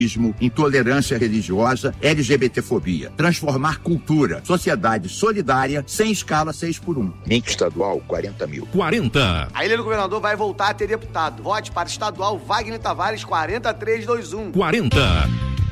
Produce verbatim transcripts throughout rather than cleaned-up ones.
intolerância religiosa, LGBTfobia. Transformar cultura, sociedade solidária, sem escala seis por um. Link estadual, quarenta mil. quarenta. A Ilha do Governador vai voltar a ter deputado. Vote para estadual Wagner Tavares quarenta três vinte e um. quarenta.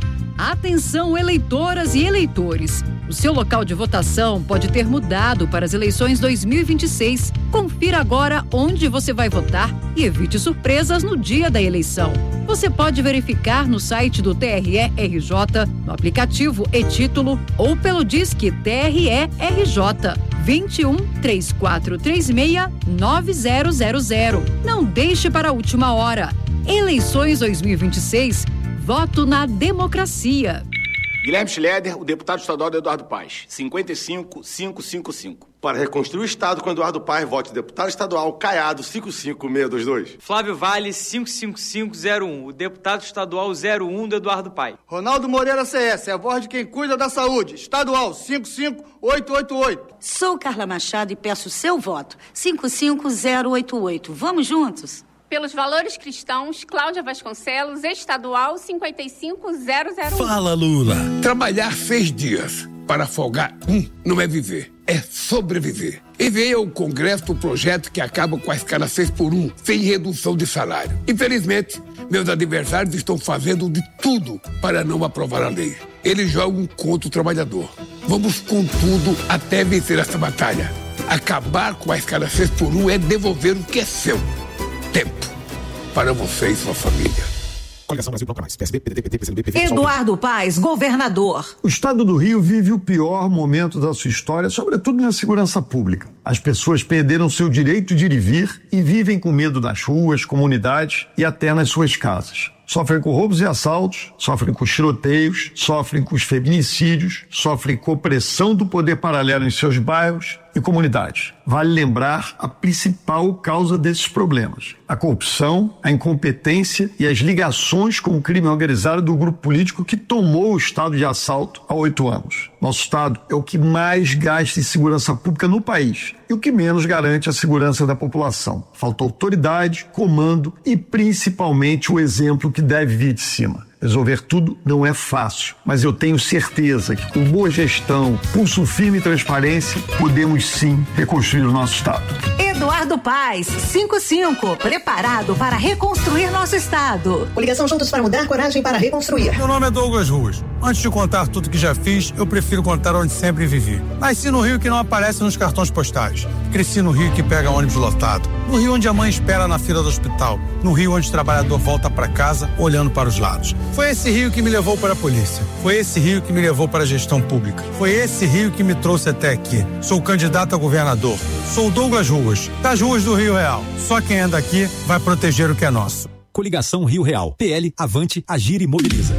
Atenção, eleitoras e eleitores. O seu local de votação pode ter mudado para as eleições dois mil e vinte e seis. Confira agora onde você vai votar e evite surpresas no dia da eleição. Você pode verificar no site do T R E R J, no aplicativo e-Título ou pelo Disque T R E R J vinte e um, três quatro três seis, nove zero zero zero. Não deixe para a última hora. Eleições dois mil e vinte e seis. Voto na democracia. Guilherme Schleder, o deputado estadual do Eduardo Paes, cinquenta e cinco mil quinhentos e cinquenta e cinco. Para reconstruir o Estado com Eduardo Paes, vote deputado estadual Caiado, cinquenta e cinco mil seiscentos e vinte e dois. Flávio Vale, cinco cinco cinco zero um, o deputado estadual zero um do Eduardo Paes. Ronaldo Moreira C S, é a voz de quem cuida da saúde, estadual cinco cinco oito oito oito. Sou Carla Machado e peço seu voto, cinco cinco zero oito oito. Vamos juntos? Pelos valores cristãos, Cláudia Vasconcelos, estadual cinquenta e cinco zero zero um. Fala, Lula. Trabalhar seis dias para folgar um não é viver, é sobreviver. Enviei ao Congresso o projeto que acaba com a escala seis por um, sem redução de salário. Infelizmente, meus adversários estão fazendo de tudo para não aprovar a lei. Eles jogam contra o trabalhador. Vamos com tudo até vencer essa batalha. Acabar com a escala seis por um é devolver o que é seu. Tempo para você e sua família. Coligação Brasil Bloco Mais, P S D, P D T, P T, P C D B, P V. Eduardo Paes, governador. O estado do Rio vive o pior momento da sua história, sobretudo na segurança pública. As pessoas perderam seu direito de ir e vir e vivem com medo nas ruas, comunidades e até nas suas casas. Sofrem com roubos e assaltos, sofrem com tiroteios, sofrem com os feminicídios, sofrem com a opressão do poder paralelo em seus bairros e comunidades. Vale lembrar a principal causa desses problemas: a corrupção, a incompetência e as ligações com o crime organizado do grupo político que tomou o estado de assalto há oito anos. Nosso estado é o que mais gasta em segurança pública no país e o que menos garante a segurança da população. Falta autoridade, comando e principalmente o exemplo que deve vir de cima. Resolver tudo não é fácil, mas eu tenho certeza que com boa gestão, pulso firme e transparência, podemos sim reconstruir o nosso estado. Eduardo Paes, cinquenta e cinco, preparado para reconstruir nosso estado. Coligação Juntos para Mudar, coragem para reconstruir. Meu nome é Douglas Ruas. Antes de contar tudo que já fiz, eu prefiro contar onde sempre vivi. Nasci no Rio que não aparece nos cartões postais. Cresci no Rio que pega ônibus lotado. No Rio onde a mãe espera na fila do hospital. No Rio onde o trabalhador volta para casa olhando para os lados. Foi esse Rio que me levou para a polícia. Foi esse Rio que me levou para a gestão pública. Foi esse Rio que me trouxe até aqui. Sou candidato a governador. Sou Douglas Ruas, das ruas do Rio Real. Só quem anda aqui vai proteger o que é nosso. Coligação Rio Real. P L, Avante, Agir e Mobiliza.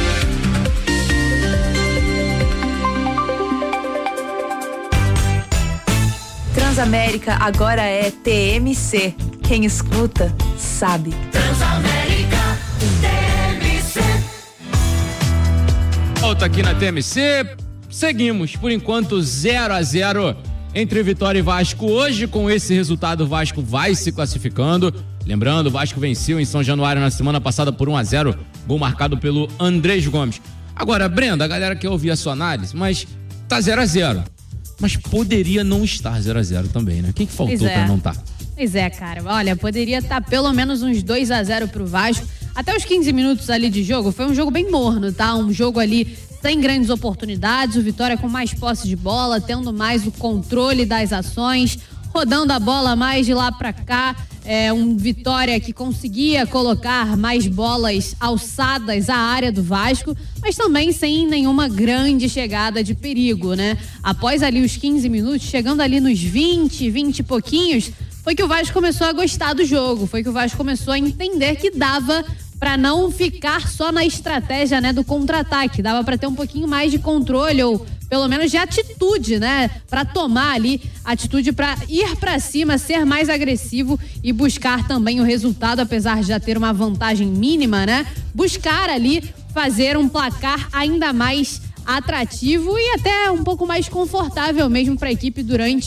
Transamérica agora é T M C. Quem escuta, sabe. Transamérica, T M C. Volta aqui na T M C. Seguimos, por enquanto, zero a zero entre Vitória e Vasco. Hoje, com esse resultado, o Vasco vai se classificando. Lembrando, o Vasco venceu em São Januário na semana passada por um a zero, gol marcado pelo Andrés Gomes. Agora, Brenda, a galera quer ouvir a sua análise, mas tá zero a zero. Mas poderia não estar zero a zero também, né? O que, que faltou Pois é. pra não estar? Pois é, cara. Olha, poderia estar pelo menos uns dois a zero pro Vasco. Até os quinze minutos ali de jogo, foi um jogo bem morno, tá? Um jogo ali sem grandes oportunidades, o Vitória com mais posse de bola, tendo mais o controle das ações, rodando a bola mais de lá pra cá. É um Vitória que conseguia colocar mais bolas alçadas à área do Vasco, mas também sem nenhuma grande chegada de perigo, né? Após ali os quinze minutos, chegando ali nos vinte, vinte e pouquinhos, foi que o Vasco começou a gostar do jogo, foi que o Vasco começou a entender que dava para não ficar só na estratégia, né, do contra-ataque, dava para ter um pouquinho mais de controle ou pelo menos de atitude, né, para tomar ali atitude para ir para cima, ser mais agressivo e buscar também o resultado, apesar de já ter uma vantagem mínima, né? Buscar ali fazer um placar ainda mais atrativo e até um pouco mais confortável mesmo para a equipe durante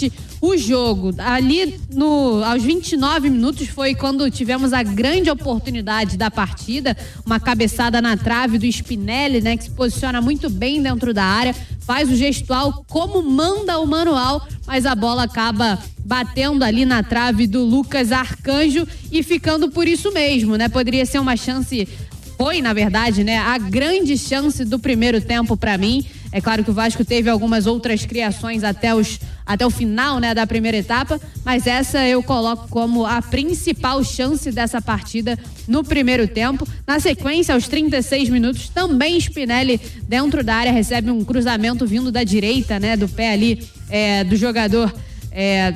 o jogo. Ali no, aos vinte e nove minutos foi quando tivemos a grande oportunidade da partida, uma cabeçada na trave do Spinelli, né, que se posiciona muito bem dentro da área, faz o gestual como manda o manual, mas a bola acaba batendo ali na trave do Lucas Arcanjo e ficando por isso mesmo, né? Poderia ser uma chance, foi na verdade, né, a grande chance do primeiro tempo para mim. É claro que o Vasco teve algumas outras criações até, os, até o final, né, da primeira etapa, mas essa eu coloco como a principal chance dessa partida no primeiro tempo. Na sequência, aos trinta e seis minutos, também Spinelli dentro da área recebe um cruzamento vindo da direita, né, do pé ali é, do jogador é,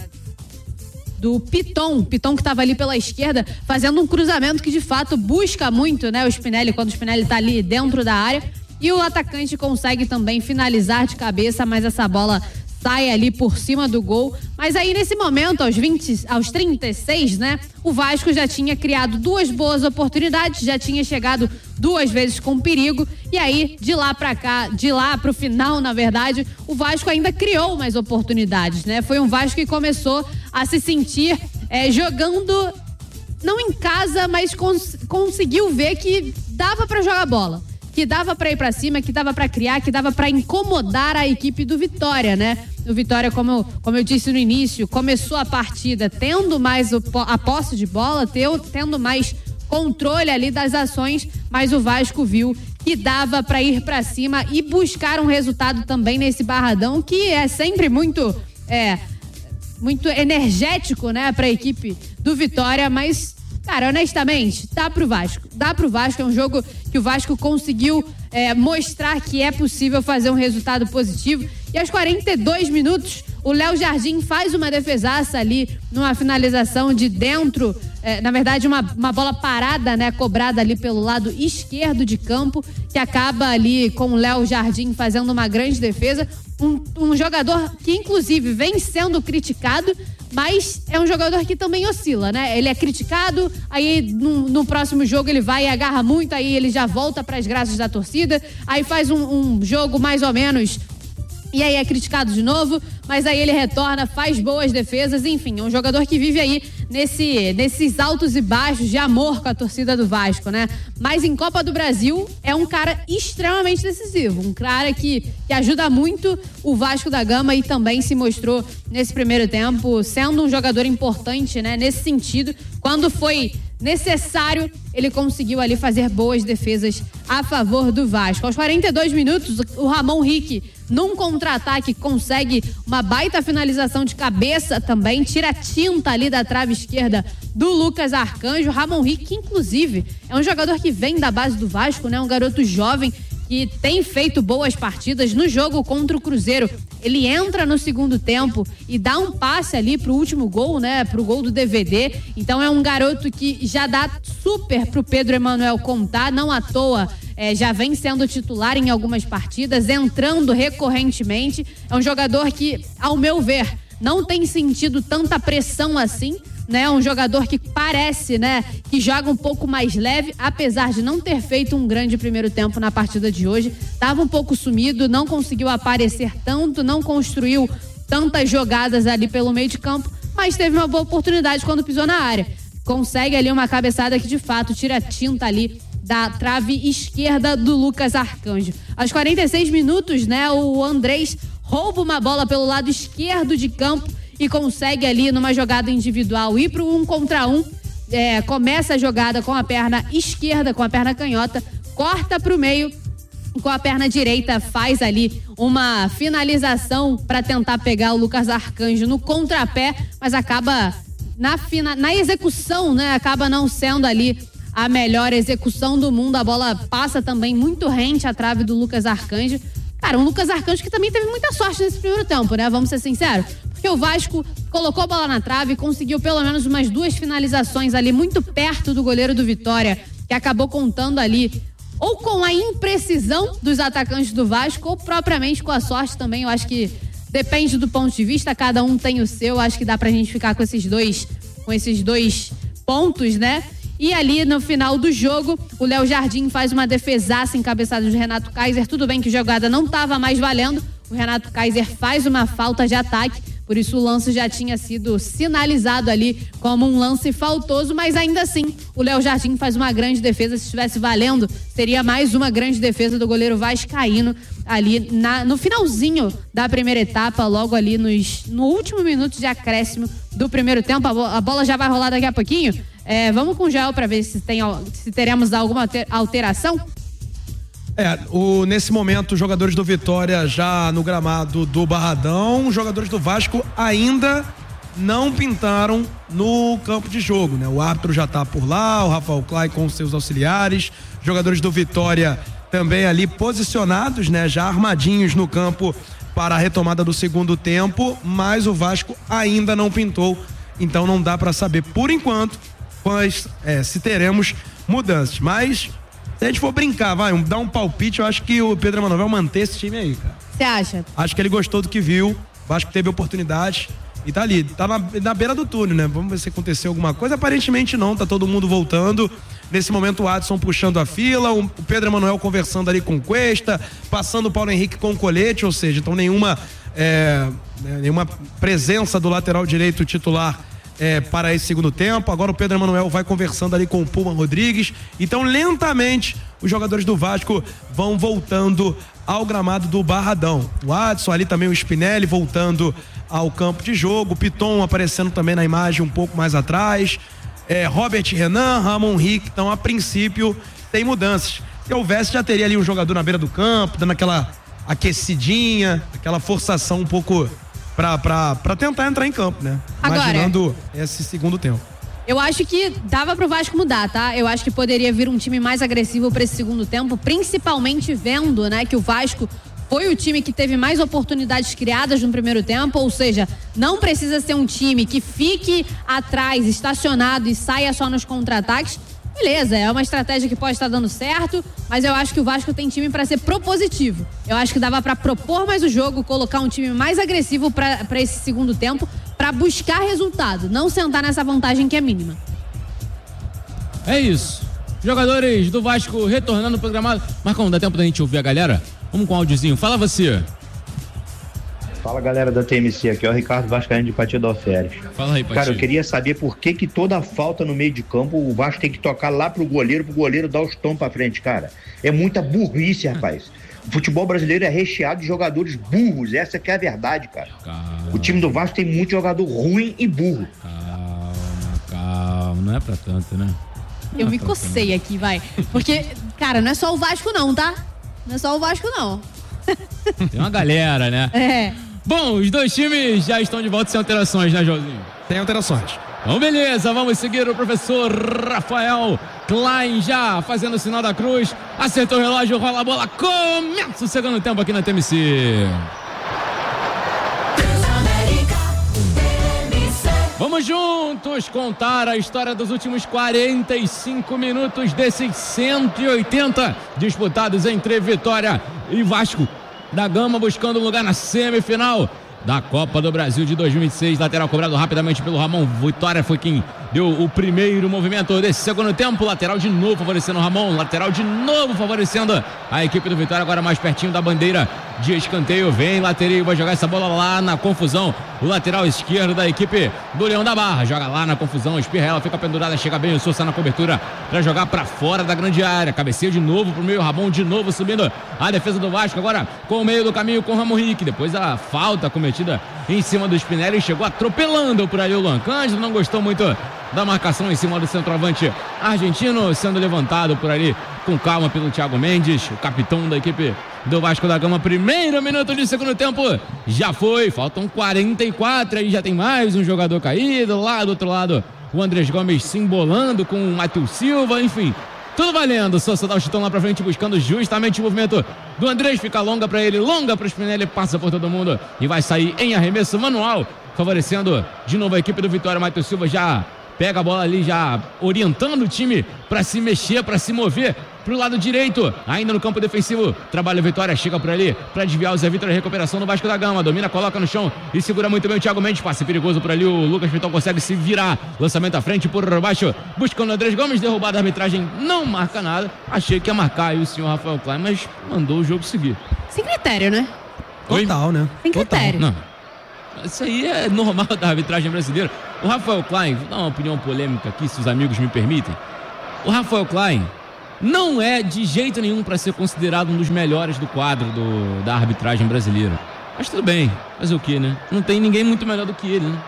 do Piton, Piton que estava ali pela esquerda, fazendo um cruzamento que de fato busca muito, né, o Spinelli, quando o Spinelli está ali dentro da área. E o atacante consegue também finalizar de cabeça, mas essa bola sai ali por cima do gol. Mas aí nesse momento, aos, vinte, aos trinta e seis, né, o Vasco já tinha criado duas boas oportunidades, já tinha chegado duas vezes com perigo. E aí, de lá pra cá, de lá pro final, na verdade, o Vasco ainda criou mais oportunidades, né? Foi um Vasco que começou a se sentir é, jogando, não em casa, mas cons- conseguiu ver que dava pra jogar bola, que dava pra ir pra cima, que dava pra criar, que dava pra incomodar a equipe do Vitória, né? O Vitória, como eu, como eu disse no início, começou a partida tendo mais o, a posse de bola, tendo mais controle ali das ações, mas o Vasco viu que dava pra ir pra cima e buscar um resultado também nesse Barradão, que é sempre muito, é, muito energético, né, pra equipe do Vitória, mas... Cara, honestamente, dá pro Vasco. Dá pro Vasco, é um jogo que o Vasco conseguiu é, mostrar que é possível fazer um resultado positivo. E aos quarenta e dois minutos, o Léo Jardim faz uma defesaça ali, numa finalização de dentro, é, na verdade uma, uma bola parada, né, cobrada ali pelo lado esquerdo de campo, que acaba ali com o Léo Jardim fazendo uma grande defesa. Um, um jogador que inclusive vem sendo criticado, mas é um jogador que também oscila, né? Ele é criticado, aí no, no próximo jogo ele vai e agarra muito, aí ele já volta para as graças da torcida, aí faz um, um jogo mais ou menos e aí é criticado de novo, mas aí ele retorna, faz boas defesas, enfim, é um jogador que vive aí nesse, nesses altos e baixos de amor com a torcida do Vasco, né? Mas em Copa do Brasil é um cara extremamente decisivo, um cara que, que ajuda muito o Vasco da Gama e também se mostrou nesse primeiro tempo sendo um jogador importante, né? Nesse sentido, quando foi necessário, ele conseguiu ali fazer boas defesas a favor do Vasco. Aos quarenta e dois minutos, o Ramon Rick, num contra-ataque, consegue uma baita finalização de cabeça também, tira a tinta ali da trave esquerda do Lucas Arcanjo. Ramon Rick, que inclusive é um jogador que vem da base do Vasco, né? Um garoto jovem que tem feito boas partidas. No jogo contra o Cruzeiro, ele entra no segundo tempo e dá um passe ali pro último gol, né? Pro gol do D V D. Então é um garoto que já dá super pro Pedro Emanuel contar, não à toa. É, já vem sendo titular em algumas partidas, entrando recorrentemente. É um jogador que, ao meu ver, não tem sentido tanta pressão assim, né? Um jogador que parece, né, que joga um pouco mais leve, apesar de não ter feito um grande primeiro tempo na partida de hoje. Tava um pouco sumido, não conseguiu aparecer tanto, não construiu tantas jogadas ali pelo meio de campo, mas teve uma boa oportunidade quando pisou na área. Consegue ali uma cabeçada que de fato tira a tinta ali da trave esquerda do Lucas Arcanjo. Aos quarenta e seis minutos, né, o Andrés rouba uma bola pelo lado esquerdo de campo e consegue ali numa jogada individual ir pro um contra um. É, começa a jogada com a perna esquerda, com a perna canhota, corta pro meio, com a perna direita faz ali uma finalização para tentar pegar o Lucas Arcanjo no contrapé, mas acaba na, fina, na execução, né, acaba não sendo ali a melhor execução do mundo. A bola passa também muito rente à trave do Lucas Arcanjo. Cara, um Lucas Arcanjo que também teve muita sorte nesse primeiro tempo, né? Vamos ser sinceros. Porque o Vasco colocou a bola na trave, conseguiu pelo menos umas duas finalizações ali muito perto do goleiro do Vitória, que acabou contando ali ou com a imprecisão dos atacantes do Vasco ou propriamente com a sorte também. Eu acho que depende do ponto de vista, cada um tem o seu. Eu acho que dá pra gente ficar com esses dois, com esses dois pontos, né? E ali no final do jogo, o Léo Jardim faz uma defesaça encabeçada de Renato Kaiser. Tudo bem que a jogada não estava mais valendo. O Renato Kaiser faz uma falta de ataque, por isso o lance já tinha sido sinalizado ali como um lance faltoso, mas ainda assim o Léo Jardim faz uma grande defesa. Se estivesse valendo, seria mais uma grande defesa do goleiro vascaíno ali na, no finalzinho da primeira etapa, logo ali nos, no último minuto de acréscimo do primeiro tempo. A, bo- a bola já vai rolar daqui a pouquinho. É, vamos com o Gel para ver se, tem, se teremos alguma alteração. É, o, nesse momento, os jogadores do Vitória já no gramado do Barradão, os jogadores do Vasco ainda não pintaram no campo de jogo, né? O árbitro já tá por lá, o Rafael Clay com seus auxiliares, jogadores do Vitória também ali posicionados, né? Já armadinhos no campo para a retomada do segundo tempo, mas o Vasco ainda não pintou, então não dá para saber por enquanto quais, é, se teremos mudanças, mas se a gente for brincar, vai, um, dar um palpite, eu acho que o Pedro Emanuel vai manter esse time aí, cara. Você acha? Acho que ele gostou do que viu, o Vasco teve oportunidade e tá ali, tá na, na beira do túnel, né? Vamos ver se aconteceu alguma coisa. Aparentemente não, tá todo mundo voltando. Nesse momento o Adson puxando a fila, o Pedro Emanuel conversando ali com o Cuesta, passando o Paulo Henrique com o colete, ou seja, então nenhuma, é, nenhuma presença do lateral direito titular É, para esse segundo tempo. Agora o Pedro Emanuel vai conversando ali com o Puma Rodrigues. Então, lentamente, os jogadores do Vasco vão voltando ao gramado do Barradão. O Adson, ali também o Spinelli voltando ao campo de jogo. O Piton aparecendo também na imagem um pouco mais atrás. É, Robert Renan, Ramon Rick. Então, a princípio, tem mudanças. Se houvesse, já teria ali um jogador na beira do campo, dando aquela aquecidinha, aquela forçação um pouco Pra, pra, pra tentar entrar em campo, né? Agora, imaginando esse segundo tempo. Eu acho que dava pro Vasco mudar, tá? Eu acho que poderia vir um time mais agressivo pra esse segundo tempo, principalmente vendo, né, que o Vasco foi o time que teve mais oportunidades criadas no primeiro tempo, ou seja, não precisa ser um time que fique atrás, estacionado e saia só nos contra-ataques. Beleza, é uma estratégia que pode estar dando certo, mas eu acho que o Vasco tem time para ser propositivo. Eu acho que dava para propor mais o jogo, colocar um time mais agressivo para esse segundo tempo, para buscar resultado, não sentar nessa vantagem que é mínima. É isso. Jogadores do Vasco retornando pro gramado. Marcão, dá tempo da gente ouvir a galera? Vamos com um áudiozinho. Fala você. Fala, galera da T M C, aqui é o Ricardo Vascaíno de Patia do Alferes. Fala aí, Patia. Cara, eu queria saber por que que toda falta no meio de campo o Vasco tem que tocar lá pro goleiro, pro goleiro dar os tons pra frente, cara. É muita burrice, rapaz. O futebol brasileiro é recheado de jogadores burros, essa que é a verdade, cara. Calma. O time do Vasco tem muito jogador ruim e burro. Calma, calma, não é pra tanto, né? Eu me cocei aqui, vai. Porque, cara, não é só o Vasco não, tá? Não é só o Vasco não. Tem uma galera, né? É. Bom, os dois times já estão de volta sem alterações, né, Joãozinho? Tem alterações. Então, beleza, vamos seguir o professor Rafael Klein já fazendo o sinal da cruz. Acertou o relógio, rola a bola, começa o segundo tempo aqui na T M C. Vamos juntos contar a história dos últimos quarenta e cinco minutos desses cento e oitenta disputados entre Vitória e Vasco da Gama, buscando um lugar na semifinal da Copa do Brasil de dois mil e vinte e seis. Lateral cobrado rapidamente pelo Ramon. Vitória foi quem deu o primeiro movimento desse segundo tempo. Lateral de novo favorecendo o Ramon. Lateral de novo favorecendo a equipe do Vitória. Agora mais pertinho da bandeira de escanteio. Vem lateral, vai jogar essa bola lá na confusão. O lateral esquerdo da equipe do Leão da Barra. Joga lá na confusão. Espirra ela, fica pendurada. Chega bem o Sousa na cobertura para jogar para fora da grande área. Cabeceio de novo pro meio. Ramon de novo subindo a defesa do Vasco. Agora com o meio do caminho com o Ramon Rick. Depois a falta cometida em cima do Spinelli. Chegou atropelando por ali o Luan Cândido. Não gostou muito da marcação em cima do centroavante argentino, sendo levantado por ali com calma pelo Thiago Mendes, o capitão da equipe do Vasco da Gama. Primeiro minuto de segundo tempo já foi, faltam quarenta e quatro, aí já tem mais um jogador caído, lá do outro lado o Andrés Gomes se embolando com o Matheus Silva, enfim, tudo valendo. Sousa dá o chutão lá pra frente buscando justamente o movimento do Andrés, fica longa pra ele, longa pro Spinelli, passa por todo mundo e vai sair em arremesso manual, favorecendo de novo a equipe do Vitória. Matheus Silva já pega a bola ali, já orientando o time para se mexer, para se mover pro lado direito, ainda no campo defensivo. Trabalha o Vitória, chega por ali para desviar o Zé Vitor. Recuperação do Vasco da Gama, domina, coloca no chão e segura muito bem o Thiago Mendes. Passe perigoso por ali, o Lucas Piton consegue se virar. Lançamento à frente por baixo, buscando o Andrés Gomes, derrubado. A arbitragem não marca nada. Achei que ia marcar aí o senhor Rafael Klein, mas mandou o jogo seguir. Sem critério, né? Total, né? Sem critério. Não. Isso aí é normal da arbitragem brasileira. O Rafael Klein, vou dar uma opinião polêmica aqui, se os amigos me permitem. O Rafael Klein não é de jeito nenhum para ser considerado um dos melhores do quadro do, da arbitragem brasileira. Mas tudo bem, fazer o quê, né? Não tem ninguém muito melhor do que ele, né?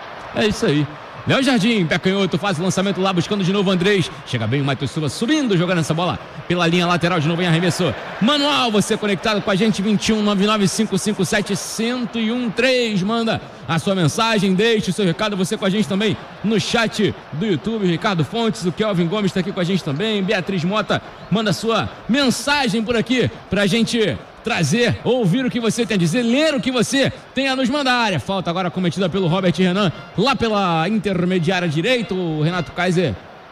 É isso aí. Léo Jardim, pé canhoto, faz o lançamento lá, buscando de novo o Andrés. Chega bem o Matheus Silva subindo, jogando essa bola pela linha lateral, de novo em arremesso. Manual, você conectado com a gente, vinte e um, nove nove cinco cinco sete, zero um três. Manda a sua mensagem, deixe o seu recado, você com a gente também no chat do YouTube. Ricardo Fontes, o Kelvin Gomes está aqui com a gente também. Beatriz Mota, manda a sua mensagem por aqui pra gente trazer, ouvir o que você tem a dizer, ler o que você tem a nos mandar. Falta agora cometida pelo Robert Renan, lá pela intermediária direita. O Renato Kaiser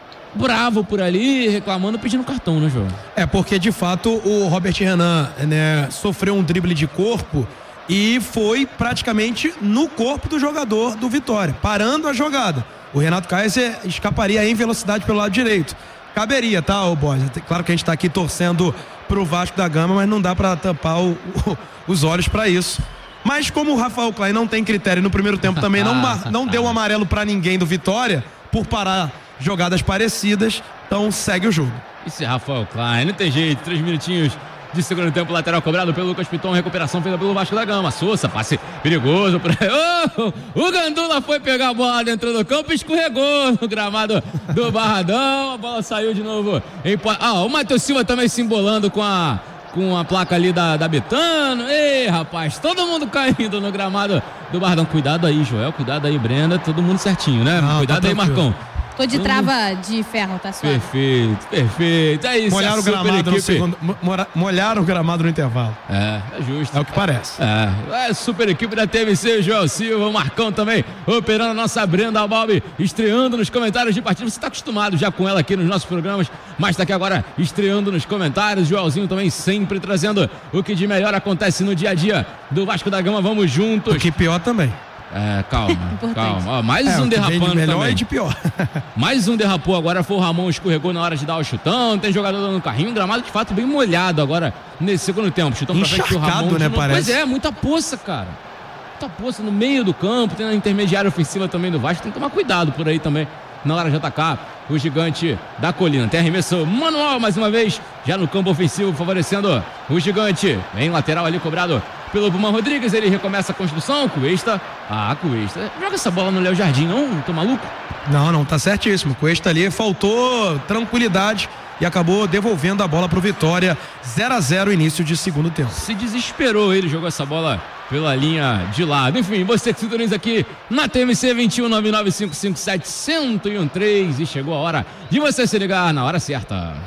bravo por ali, reclamando, pedindo cartão, né, João? É, porque de fato o Robert Renan, né, sofreu um drible de corpo e foi praticamente no corpo do jogador do Vitória, parando a jogada. O Renato Kaiser escaparia em velocidade pelo lado direito. Caberia, tá, ô Borges? Claro que a gente tá aqui torcendo pro Vasco da Gama, mas não dá pra tampar o, o, os olhos pra isso. Mas como o Rafael Klein não tem critério no primeiro tempo, também não, não deu um amarelo pra ninguém do Vitória por parar jogadas parecidas, então segue o jogo. Esse é Rafael Klein, não tem jeito, três minutinhos de segundo tempo, lateral cobrado pelo Lucas Piton, recuperação feita pelo Vasco da Gama. Sousa, passe perigoso. Pra... Oh, o Gandula foi pegar a bola dentro do campo e escorregou no gramado do Barradão. A bola saiu de novo. Em... Ah, o Matheus Silva também se embolando com a, com a placa ali da, da Betano. Ei, rapaz, todo mundo caindo no gramado do Barradão. Cuidado aí, Joel, cuidado aí, Brenda. Todo mundo certinho, né? Não, cuidado tá aí, Marcão. Tô de trava de ferro, tá suave. Perfeito, perfeito. É isso. Molharam o gramado no segundo, molharam o gramado no intervalo. É, é justo. É o que parece. É, é super equipe da T M C, Joel Silva, o Marcão também, operando a nossa Brenda Balbi, estreando nos comentários de partida. Você tá acostumado já com ela aqui nos nossos programas, mas tá aqui agora estreando nos comentários. Joelzinho também sempre trazendo o que de melhor acontece no dia a dia do Vasco da Gama. Vamos juntos. O que pior também. É, calma, calma. Ó, mais é, um derrapando de melhor também. E de pior. Mais um derrapou agora, foi o Ramon, escorregou na hora de dar o chutão. Tem jogador dando carrinho, um gramado de fato bem molhado agora nesse segundo tempo. Chutão pra frente do Ramon. Né, novo, parece. Pois é, muita poça, cara. Muita poça no meio do campo, tem na intermediária ofensiva também do Vasco. Tem que tomar cuidado por aí também na hora de atacar o gigante da colina. Tem arremesso manual mais uma vez, já no campo ofensivo, favorecendo o gigante. Vem lateral ali cobrado pelo Puma Rodrigues, ele recomeça a construção. Cuesta, ah, Cuesta, joga essa bola no Léo Jardim, não? Tô maluco? Não, não, tá certíssimo. Cuesta ali faltou tranquilidade e acabou devolvendo a bola pro Vitória. Zero a zero início de segundo tempo. Se desesperou, ele jogou essa bola pela linha de lado. Enfim, você que sintoniza aqui na T M C vinte e um, nove nove cinco cinco sete, zero um três, e chegou a hora de você se ligar na hora certa.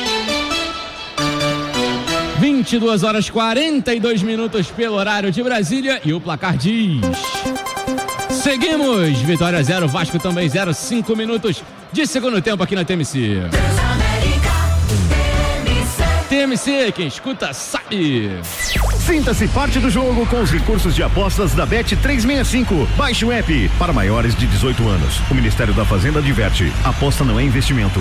vinte e duas horas e quarenta e dois minutos pelo horário de Brasília, e o placar diz: seguimos, Vitória zero, Vasco também zero, cinco minutos de segundo tempo aqui na T M C. T M C, quem escuta sabe. Sinta-se parte do jogo com os recursos de apostas da Bet trezentos e sessenta e cinco. Baixe o app para maiores de dezoito anos. O Ministério da Fazenda adverte: aposta não é investimento.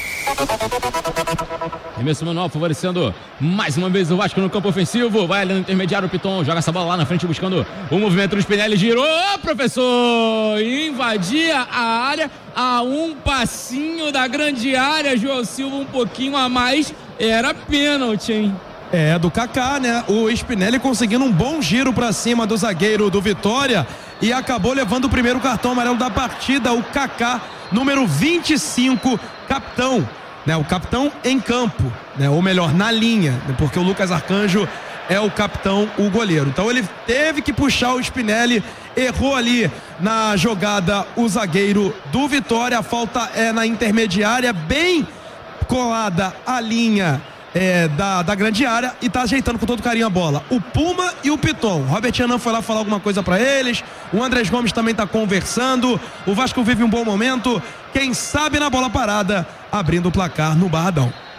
Arremesso manual favorecendo mais uma vez o Vasco no campo ofensivo. Vai ali no intermediário, o Piton joga essa bola lá na frente buscando o movimento do Spinelli. Girou, professor! Invadia a área a um passinho da grande área. João Silva um pouquinho a mais. Era pênalti, hein? É, do Kaká, né? O Spinelli conseguindo um bom giro pra cima do zagueiro do Vitória e acabou levando o primeiro cartão amarelo da partida. O Kaká, número vinte e cinco, capitão, né? O capitão em campo, né? Ou melhor, na linha, né? Porque o Lucas Arcanjo é o capitão, o goleiro. Então ele teve que puxar o Spinelli, errou ali na jogada o zagueiro do Vitória. A falta é na intermediária, bem colada à linha É, da, da grande área, e tá ajeitando com todo carinho a bola. O Puma e o Piton. Robert Renan foi lá falar alguma coisa pra eles. O Andrés Gomes também tá conversando. O Vasco vive um bom momento. Quem sabe na bola parada, abrindo o placar no Barradão.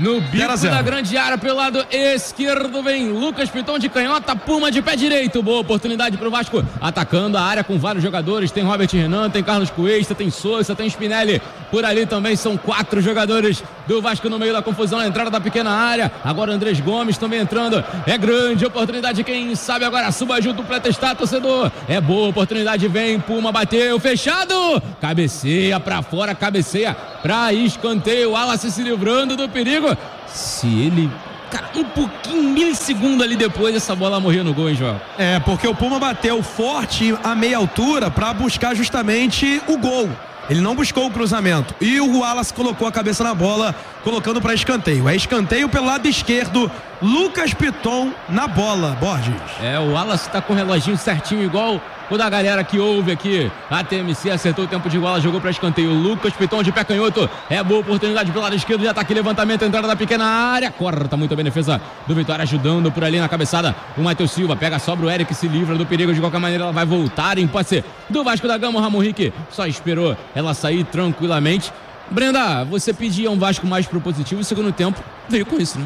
No bico da grande área, pelo lado esquerdo, vem Lucas Piton de canhota, Puma de pé direito. Boa oportunidade pro Vasco, atacando a área com vários jogadores. Tem Robert Renan, tem Carlos Cuesta, tem Souza, tem Spinelli. Por ali também são quatro jogadores do Vasco no meio da confusão, a entrada da pequena área. Agora Andrés Gomes também entrando. É grande oportunidade, quem sabe agora suba junto, pretestar, torcedor. É boa oportunidade, vem Puma, bateu, fechado. Cabeceia pra fora, cabeceia pra escanteio. O Wallace se livrando do perigo. Se ele... Cara, um pouquinho, milissegundo ali depois, essa bola morreu no gol, hein, João? É, porque o Puma bateu forte a meia altura pra buscar justamente o gol. Ele não buscou o cruzamento. E o Wallace colocou a cabeça na bola, colocando para escanteio. É escanteio pelo lado esquerdo. Lucas Piton na bola, Borges. É, o Wallace tá com o reloginho certinho, igual o da galera que ouve aqui. A T M C acertou o tempo de bola, jogou para escanteio. Lucas Piton de pé canhoto. É boa oportunidade pelo lado esquerdo. Já tá aqui levantamento, entrada da pequena área. Corta muito bem a defesa do Vitória, ajudando por ali na cabeçada. O Matheus Silva pega, sobra o Eric, se livra do perigo. De qualquer maneira, ela vai voltar em posse do Vasco da Gama. O Ramon Henrique só esperou ela sair tranquilamente. Brenda, você pedia um Vasco mais propositivo. O segundo tempo veio com isso, né?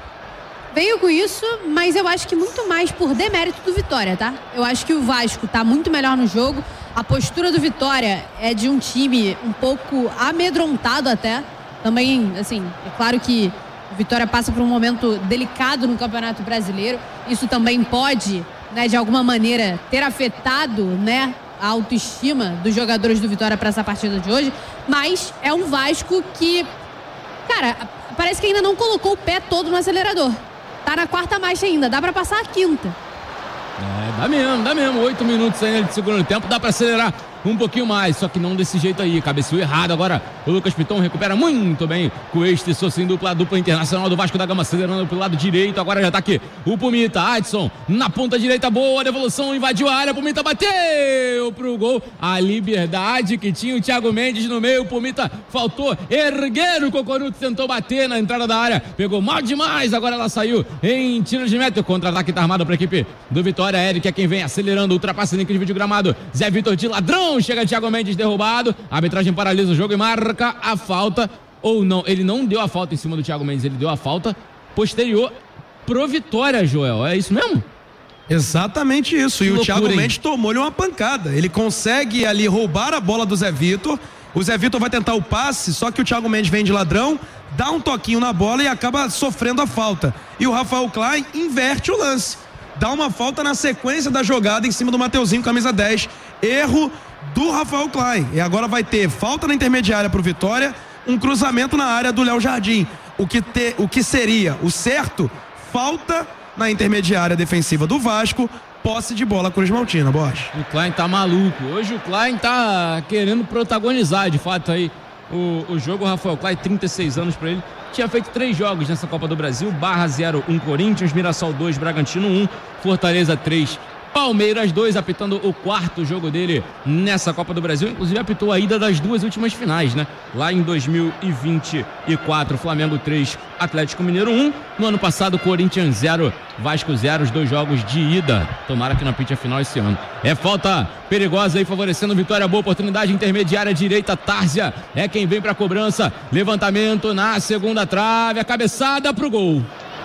Veio com isso, mas eu acho que muito mais por demérito do Vitória, tá? Eu acho que o Vasco tá muito melhor no jogo. A postura do Vitória é de um time um pouco amedrontado até. Também, assim, é claro que o Vitória passa por um momento delicado no Campeonato Brasileiro. Isso também pode, né, de alguma maneira, ter afetado, né, a autoestima dos jogadores do Vitória para essa partida de hoje. Mas é um Vasco que, cara, parece que ainda não colocou o pé todo no acelerador. Tá na quarta marcha ainda, dá pra passar a quinta. É, dá mesmo, dá mesmo. Oito minutos ainda de segundo tempo, dá pra acelerar um pouquinho mais, só que não desse jeito aí. Cabeceou errado agora. O Lucas Piton recupera muito bem com este Sousa em dupla, dupla internacional do Vasco da Gama, acelerando pelo lado direito. Agora já tá aqui o Pumita, Adson na ponta direita, boa devolução, invadiu a área. Pumita bateu pro gol. A liberdade que tinha o Thiago Mendes no meio. O Pumita faltou erguer o Cocoruto, tentou bater na entrada da área, pegou mal demais. Agora ela saiu em tiro de meta. O contra-ataque tá armado pra equipe do Vitória. Eric é quem vem acelerando, ultrapassa link de vídeo gramado. Zé Vitor de ladrão. Chega Thiago Mendes derrubado, a arbitragem paralisa o jogo e marca a falta, ou não, ele não deu a falta em cima do Thiago Mendes, ele deu a falta posterior pro Vitória, Joel, é isso mesmo? Exatamente isso, que e loucura, o Thiago hein? Mendes tomou-lhe uma pancada, ele consegue ali roubar a bola do Zé Vitor, o Zé Vitor vai tentar o passe, só que o Thiago Mendes vem de ladrão, dá um toquinho na bola e acaba sofrendo a falta, e o Rafael Klein inverte o lance, dá uma falta na sequência da jogada em cima do Mateuzinho, camisa dez, erro do Rafael Klein, e agora vai ter falta na intermediária pro Vitória, um cruzamento na área do Léo Jardim, o que, te, o que seria o certo, falta na intermediária defensiva do Vasco, posse de bola Cruz Maltina, Borges. O Klein tá maluco, hoje o Klein tá querendo protagonizar de fato aí o, o jogo. O Rafael Klein, trinta e seis anos pra ele, tinha feito três jogos nessa Copa do Brasil, Barra zero, um Corinthians, Mirassol dois, Bragantino um, Fortaleza três, Palmeiras dois, apitando o quarto jogo dele nessa Copa do Brasil, inclusive apitou a ida das duas últimas finais, né? Lá em dois mil e vinte e quatro, Flamengo três, Atlético Mineiro um, no ano passado Corinthians zero, Vasco zero, os dois jogos de ida, tomara que não apite a final esse ano. É falta perigosa aí, favorecendo Vitória, boa oportunidade, intermediária direita, Tárzia é quem vem pra cobrança, levantamento na segunda trave, a cabeçada pro gol.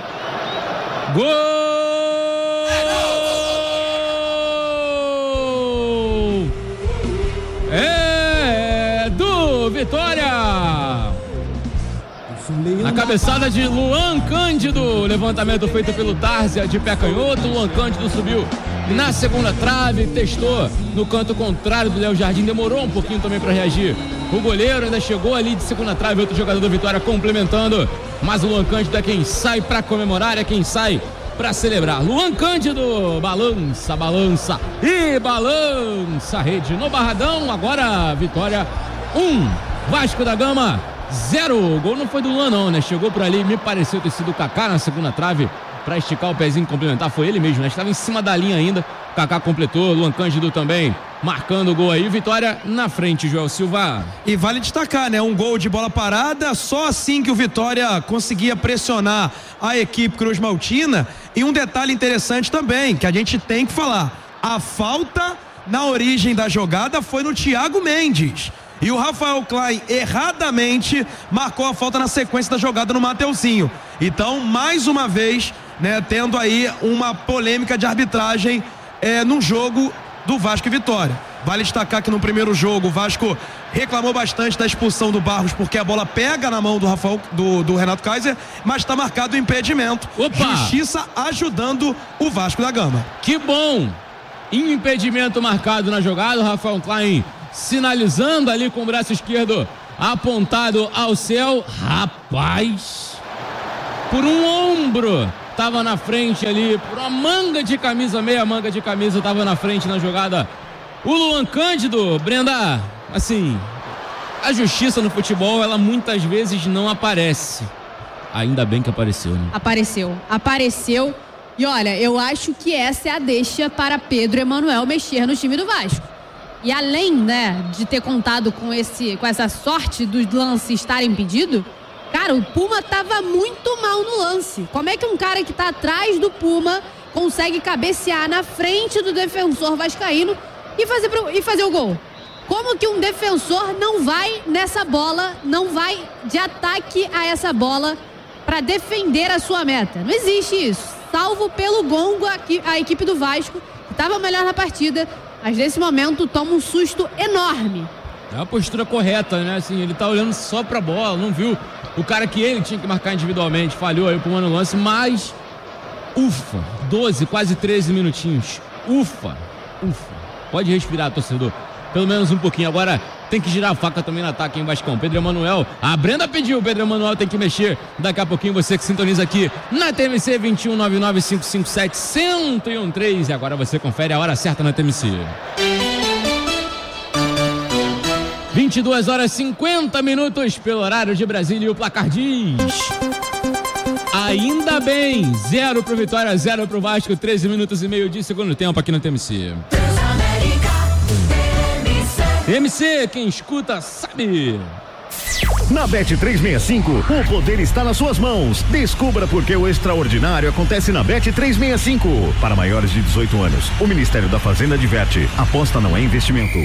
Gol! É do Vitória, na cabeçada de Luan Cândido, levantamento feito pelo Tárzia de pé canhoto. Luan Cândido subiu na segunda trave, testou no canto contrário do Léo Jardim, demorou um pouquinho também para reagir. O goleiro ainda chegou ali de segunda trave, outro jogador do Vitória complementando, mas o Luan Cândido é quem sai para comemorar, é quem sai para celebrar. Luan Cândido balança, balança e balança a rede no Barradão. Agora Vitória um, Vasco da Gama zero. O gol não foi do Luan não, né? Chegou por ali, me pareceu ter sido o Kaká na segunda trave para esticar o pezinho e complementar. Foi ele mesmo, né? Estava em cima da linha ainda. Kaká completou, Luan Cândido também marcando o gol aí. Vitória na frente, Joel Silva. E vale destacar, né? Um gol de bola parada, só assim que o Vitória conseguia pressionar a equipe Cruz Maltina. E um detalhe interessante também, que a gente tem que falar. A falta na origem da jogada foi no Thiago Mendes. E o Rafael Klein erradamente marcou a falta na sequência da jogada no Mateuzinho. Então, mais uma vez, né, tendo aí uma polêmica de arbitragem é, no jogo do Vasco e Vitória. Vale destacar que no primeiro jogo o Vasco reclamou bastante da expulsão do Barros, porque a bola pega na mão do Rafael, do, do Renato Kaiser, mas está marcado o impedimento. Opa! Justiça ajudando o Vasco da Gama. Que bom! Impedimento marcado na jogada, o Rafael Klein sinalizando ali com o braço esquerdo apontado ao céu. Rapaz, por um ombro tava na frente ali, por uma manga de camisa, meia manga de camisa, tava na frente na jogada o Luan Cândido. Brenda, assim, a justiça no futebol, ela muitas vezes não aparece. Ainda bem que apareceu, né? Apareceu, apareceu. E olha, eu acho que essa é a deixa para Pedro Emanuel mexer no time do Vasco. E além, né, de ter contado com, esse, com essa sorte dos lances estarem impedidos, cara, o Puma tava muito mal no lance. Como é que um cara que tá atrás do Puma consegue cabecear na frente do defensor vascaíno e fazer, pro, e fazer o gol? Como que um defensor não vai nessa bola, não vai de ataque a essa bola para defender a sua meta? Não existe isso. Salvo pelo gongo aqui, a equipe do Vasco, que estava melhor na partida, mas nesse momento toma um susto enorme. É a postura correta, né? Assim, ele tá olhando só pra bola, não viu o cara que ele tinha que marcar individualmente, falhou aí pro mano lance, mas ufa, doze, quase treze minutinhos. Ufa, ufa. Pode respirar, torcedor. Pelo menos um pouquinho. Agora tem que girar a faca também no ataque em Vascão. Pedro Emanuel, a Brenda pediu, Pedro Emanuel tem que mexer. Daqui a pouquinho você que sintoniza aqui na T M C vinte e um, nove nove cinco cinco sete, um zero um três. E agora você confere a hora certa na T M C. vinte e duas horas e cinquenta minutos pelo horário de Brasília, e o placar diz: ainda bem, zero pro Vitória, zero pro Vasco, treze minutos e meio de segundo tempo aqui na T M C. T M C, quem escuta sabe. Na Bet trezentos e sessenta e cinco, o poder está nas suas mãos. Descubra por que o extraordinário acontece na Bet trezentos e sessenta e cinco. Para maiores de dezoito anos, o Ministério da Fazenda adverte: aposta não é investimento.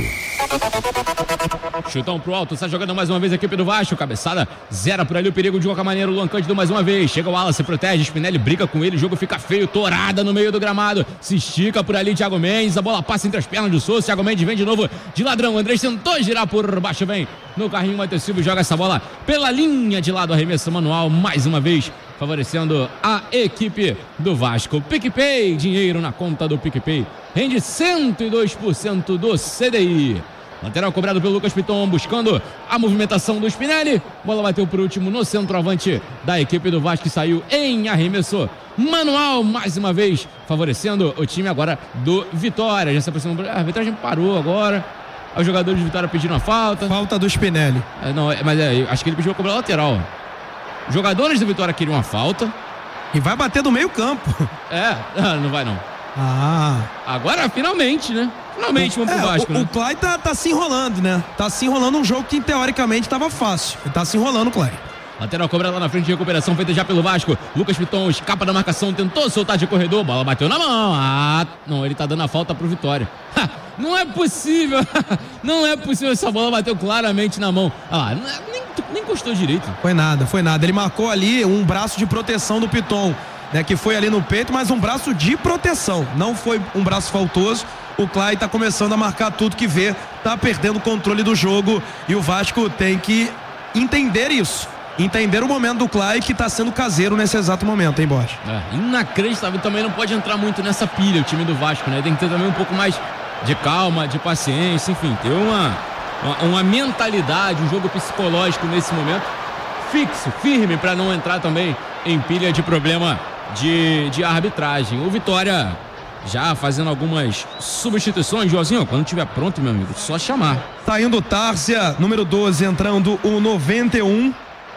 Chutão pro alto, está jogando mais uma vez a equipe do Vasco. Cabeçada, zera por ali o perigo de qualquer maneira. O Luan Cândido mais uma vez. Chega o Wallace, protege. Spinelli briga com ele. O jogo fica feio. Torada no meio do gramado. Se estica por ali Thiago Mendes. A bola passa entre as pernas do Souza. Thiago Mendes vem de novo de ladrão. Andrés tentou girar por baixo. Vem no carrinho. Matheus Silva joga essa bola pela linha de lado. Arremesso manual mais uma vez, favorecendo a equipe do Vasco. PicPay, dinheiro na conta do PicPay. Rende cento e dois por cento do C D I. Lateral cobrado pelo Lucas Piton, buscando a movimentação do Spinelli. Bola bateu por último no centroavante da equipe do Vasco, que saiu em arremesso manual, mais uma vez, favorecendo o time agora do Vitória. Já se aproximou, a arbitragem parou agora. Os jogadores de Vitória pediram a falta. Falta do Spinelli. É, não, mas é, acho que ele pediu a cobrar lateral. Jogadores do Vitória queriam a falta. E vai bater do meio campo. É, não vai não. Ah. Agora, finalmente, né? Finalmente vamos pro é, Vasco, o, né? O Clay tá, tá se enrolando, né? Tá se enrolando um jogo que teoricamente tava fácil. Ele tá se enrolando o Clay. Lateral cobrada lá na frente, recuperação feita já pelo Vasco. Lucas Piton escapa da marcação, tentou soltar de corredor, bola bateu na mão. Ah, não, ele tá dando a falta pro Vitória. Ha, não é possível, não é possível, essa bola bateu claramente na mão. Ah lá, nem, nem encostou direito. Foi nada, foi nada. Ele marcou ali um braço de proteção do Piton, né, que foi ali no peito, mas um braço de proteção. Não foi um braço faltoso. O Clay tá começando a marcar tudo que vê, tá perdendo o controle do jogo e o Vasco tem que entender isso. Entender o momento do Clay, que tá sendo caseiro nesse exato momento, hein, Borges? É, inacreditável, também não pode entrar muito nessa pilha o time do Vasco, né? Tem que ter também um pouco mais de calma, de paciência, enfim, ter uma, uma, uma mentalidade, um jogo psicológico nesse momento fixo, firme, para não entrar também em pilha de problema de, de arbitragem. O Vitória já fazendo algumas substituições, Joãozinho, quando estiver pronto, meu amigo, só chamar. Saindo o Tárcia, número doze, entrando o noventa e um,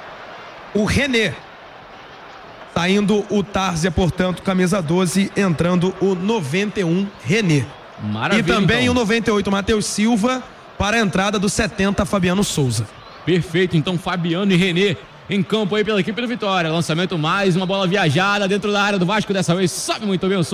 o René. Saindo o Tárcia, portanto, camisa doze, entrando o noventa e um, René. Maravilha. E também então o noventa e oito, Matheus Silva, para a entrada do setenta, Fabiano Souza. Perfeito, então Fabiano e René em campo aí pela equipe do Vitória. Lançamento, mais uma bola viajada dentro da área do Vasco, dessa vez sobe muito bem o Souza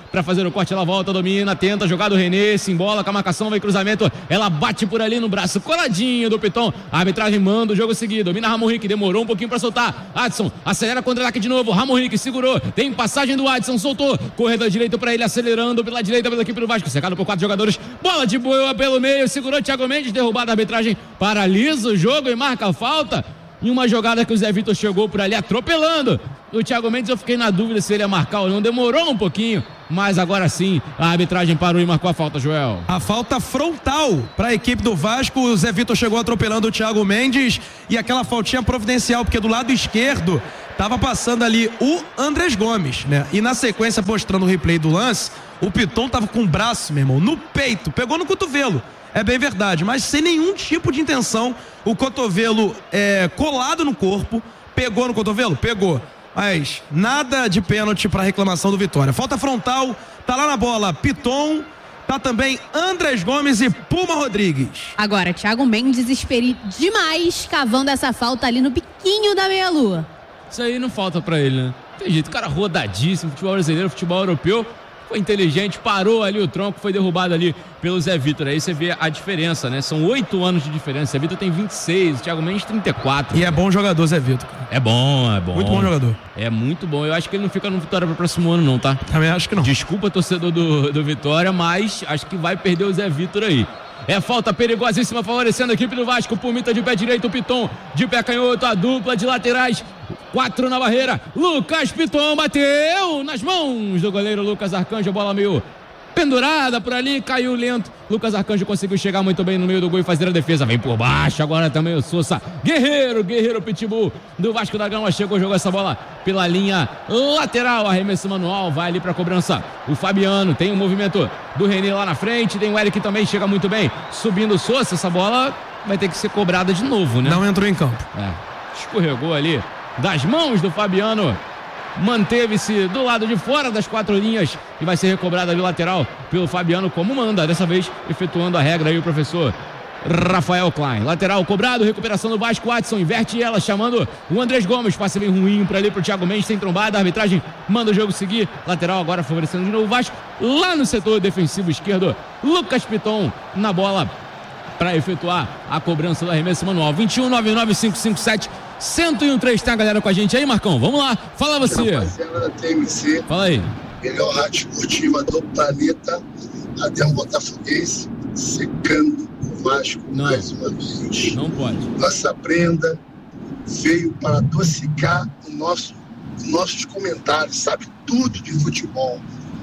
pra fazer o corte, ela volta, domina, tenta, jogada do René, se embola com a marcação, vem cruzamento, ela bate por ali no braço, coladinho do Piton, a arbitragem manda o jogo seguir, domina Ramon Henrique, demorou um pouquinho pra soltar, Adson, acelera contra-ataque de novo, Ramon Henrique segurou, tem passagem do Adson, soltou, corredor direito pra ele, acelerando pela direita pela equipe do Vasco, cercado por quatro jogadores, bola de boa pelo meio, segurou Thiago Mendes, derrubada a arbitragem, paralisa o jogo e marca a falta. Em uma jogada que o Zé Vitor chegou por ali atropelando o Thiago Mendes, eu fiquei na dúvida se ele ia marcar ou não, demorou um pouquinho, mas agora sim a arbitragem parou e marcou a falta, Joel. A falta frontal para a equipe do Vasco, o Zé Vitor chegou atropelando o Thiago Mendes e aquela faltinha providencial, porque do lado esquerdo tava passando ali o Andrés Gomes, né? E na sequência, mostrando o replay do lance, o Piton tava com o braço, meu irmão, no peito, pegou no cotovelo. É bem verdade, mas sem nenhum tipo de intenção, o cotovelo é, colado no corpo, pegou no cotovelo? Pegou. Mas nada de pênalti para reclamação do Vitória. Falta frontal, tá lá na bola Piton, tá também Andrés Gomes e Puma Rodrigues. Agora, Thiago Mendes esperi demais cavando essa falta ali no biquinho da meia-lua. Isso aí não falta pra ele, né? Tem jeito, o cara rodadíssimo, futebol brasileiro, futebol europeu. Foi inteligente, parou ali o tronco, foi derrubado ali pelo Zé Vitor. Aí você vê a diferença, né? São oito anos de diferença. Zé Vitor tem vinte e seis, o Thiago Mendes trinta e quatro. E é bom jogador, Zé Vitor. É bom, é bom. Muito bom jogador. É muito bom. Eu acho que ele não fica no Vitória pro próximo ano, não, tá? Também acho que não. Desculpa, torcedor do, do Vitória, mas acho que vai perder o Zé Vitor aí. É falta perigosíssima favorecendo a equipe do Vasco. Pumita de pé direito, Piton de pé canhoto, a dupla de laterais. Quatro na barreira. Lucas Piton bateu nas mãos do goleiro Lucas Arcanjo. Bola meio pendurada por ali, caiu lento. Lucas Arcanjo conseguiu chegar muito bem no meio do gol e fazer a defesa. Vem por baixo agora também o Sousa. Guerreiro, Guerreiro Pitbull do Vasco da Gama chegou, jogou essa bola pela linha lateral. Arremesso manual, vai ali pra cobrança o Fabiano. Tem o movimento do René lá na frente. Tem o Eric também, chega muito bem. Subindo o Sousa, essa bola vai ter que ser cobrada de novo, né? Não entrou em campo. É, escorregou ali das mãos do Fabiano. Manteve-se do lado de fora das quatro linhas e vai ser recobrada ali lateral pelo Fabiano, como manda, dessa vez efetuando a regra aí o professor Rafael Klein. Lateral cobrado, recuperação do Vasco, Adson inverte ela, chamando o Andrés Gomes, passe bem ruim para ali pro Thiago Mendes, sem trombada, a arbitragem manda o jogo seguir, lateral agora favorecendo de novo o Vasco, lá no setor defensivo esquerdo, Lucas Piton na bola para efetuar a cobrança do arremesso manual. vinte e um, nove nove cinco cinco sete, um zero um três. Tem a galera com a gente aí, Marcão? Vamos lá, fala você. Rapaziada da T M C. Fala aí. Melhor rádio esportiva do planeta, até um botafoguense secando o Vasco não, mais uma vez. Não pode. Nossa Brenda veio para adocicar o nosso, nossos comentários, sabe tudo de futebol.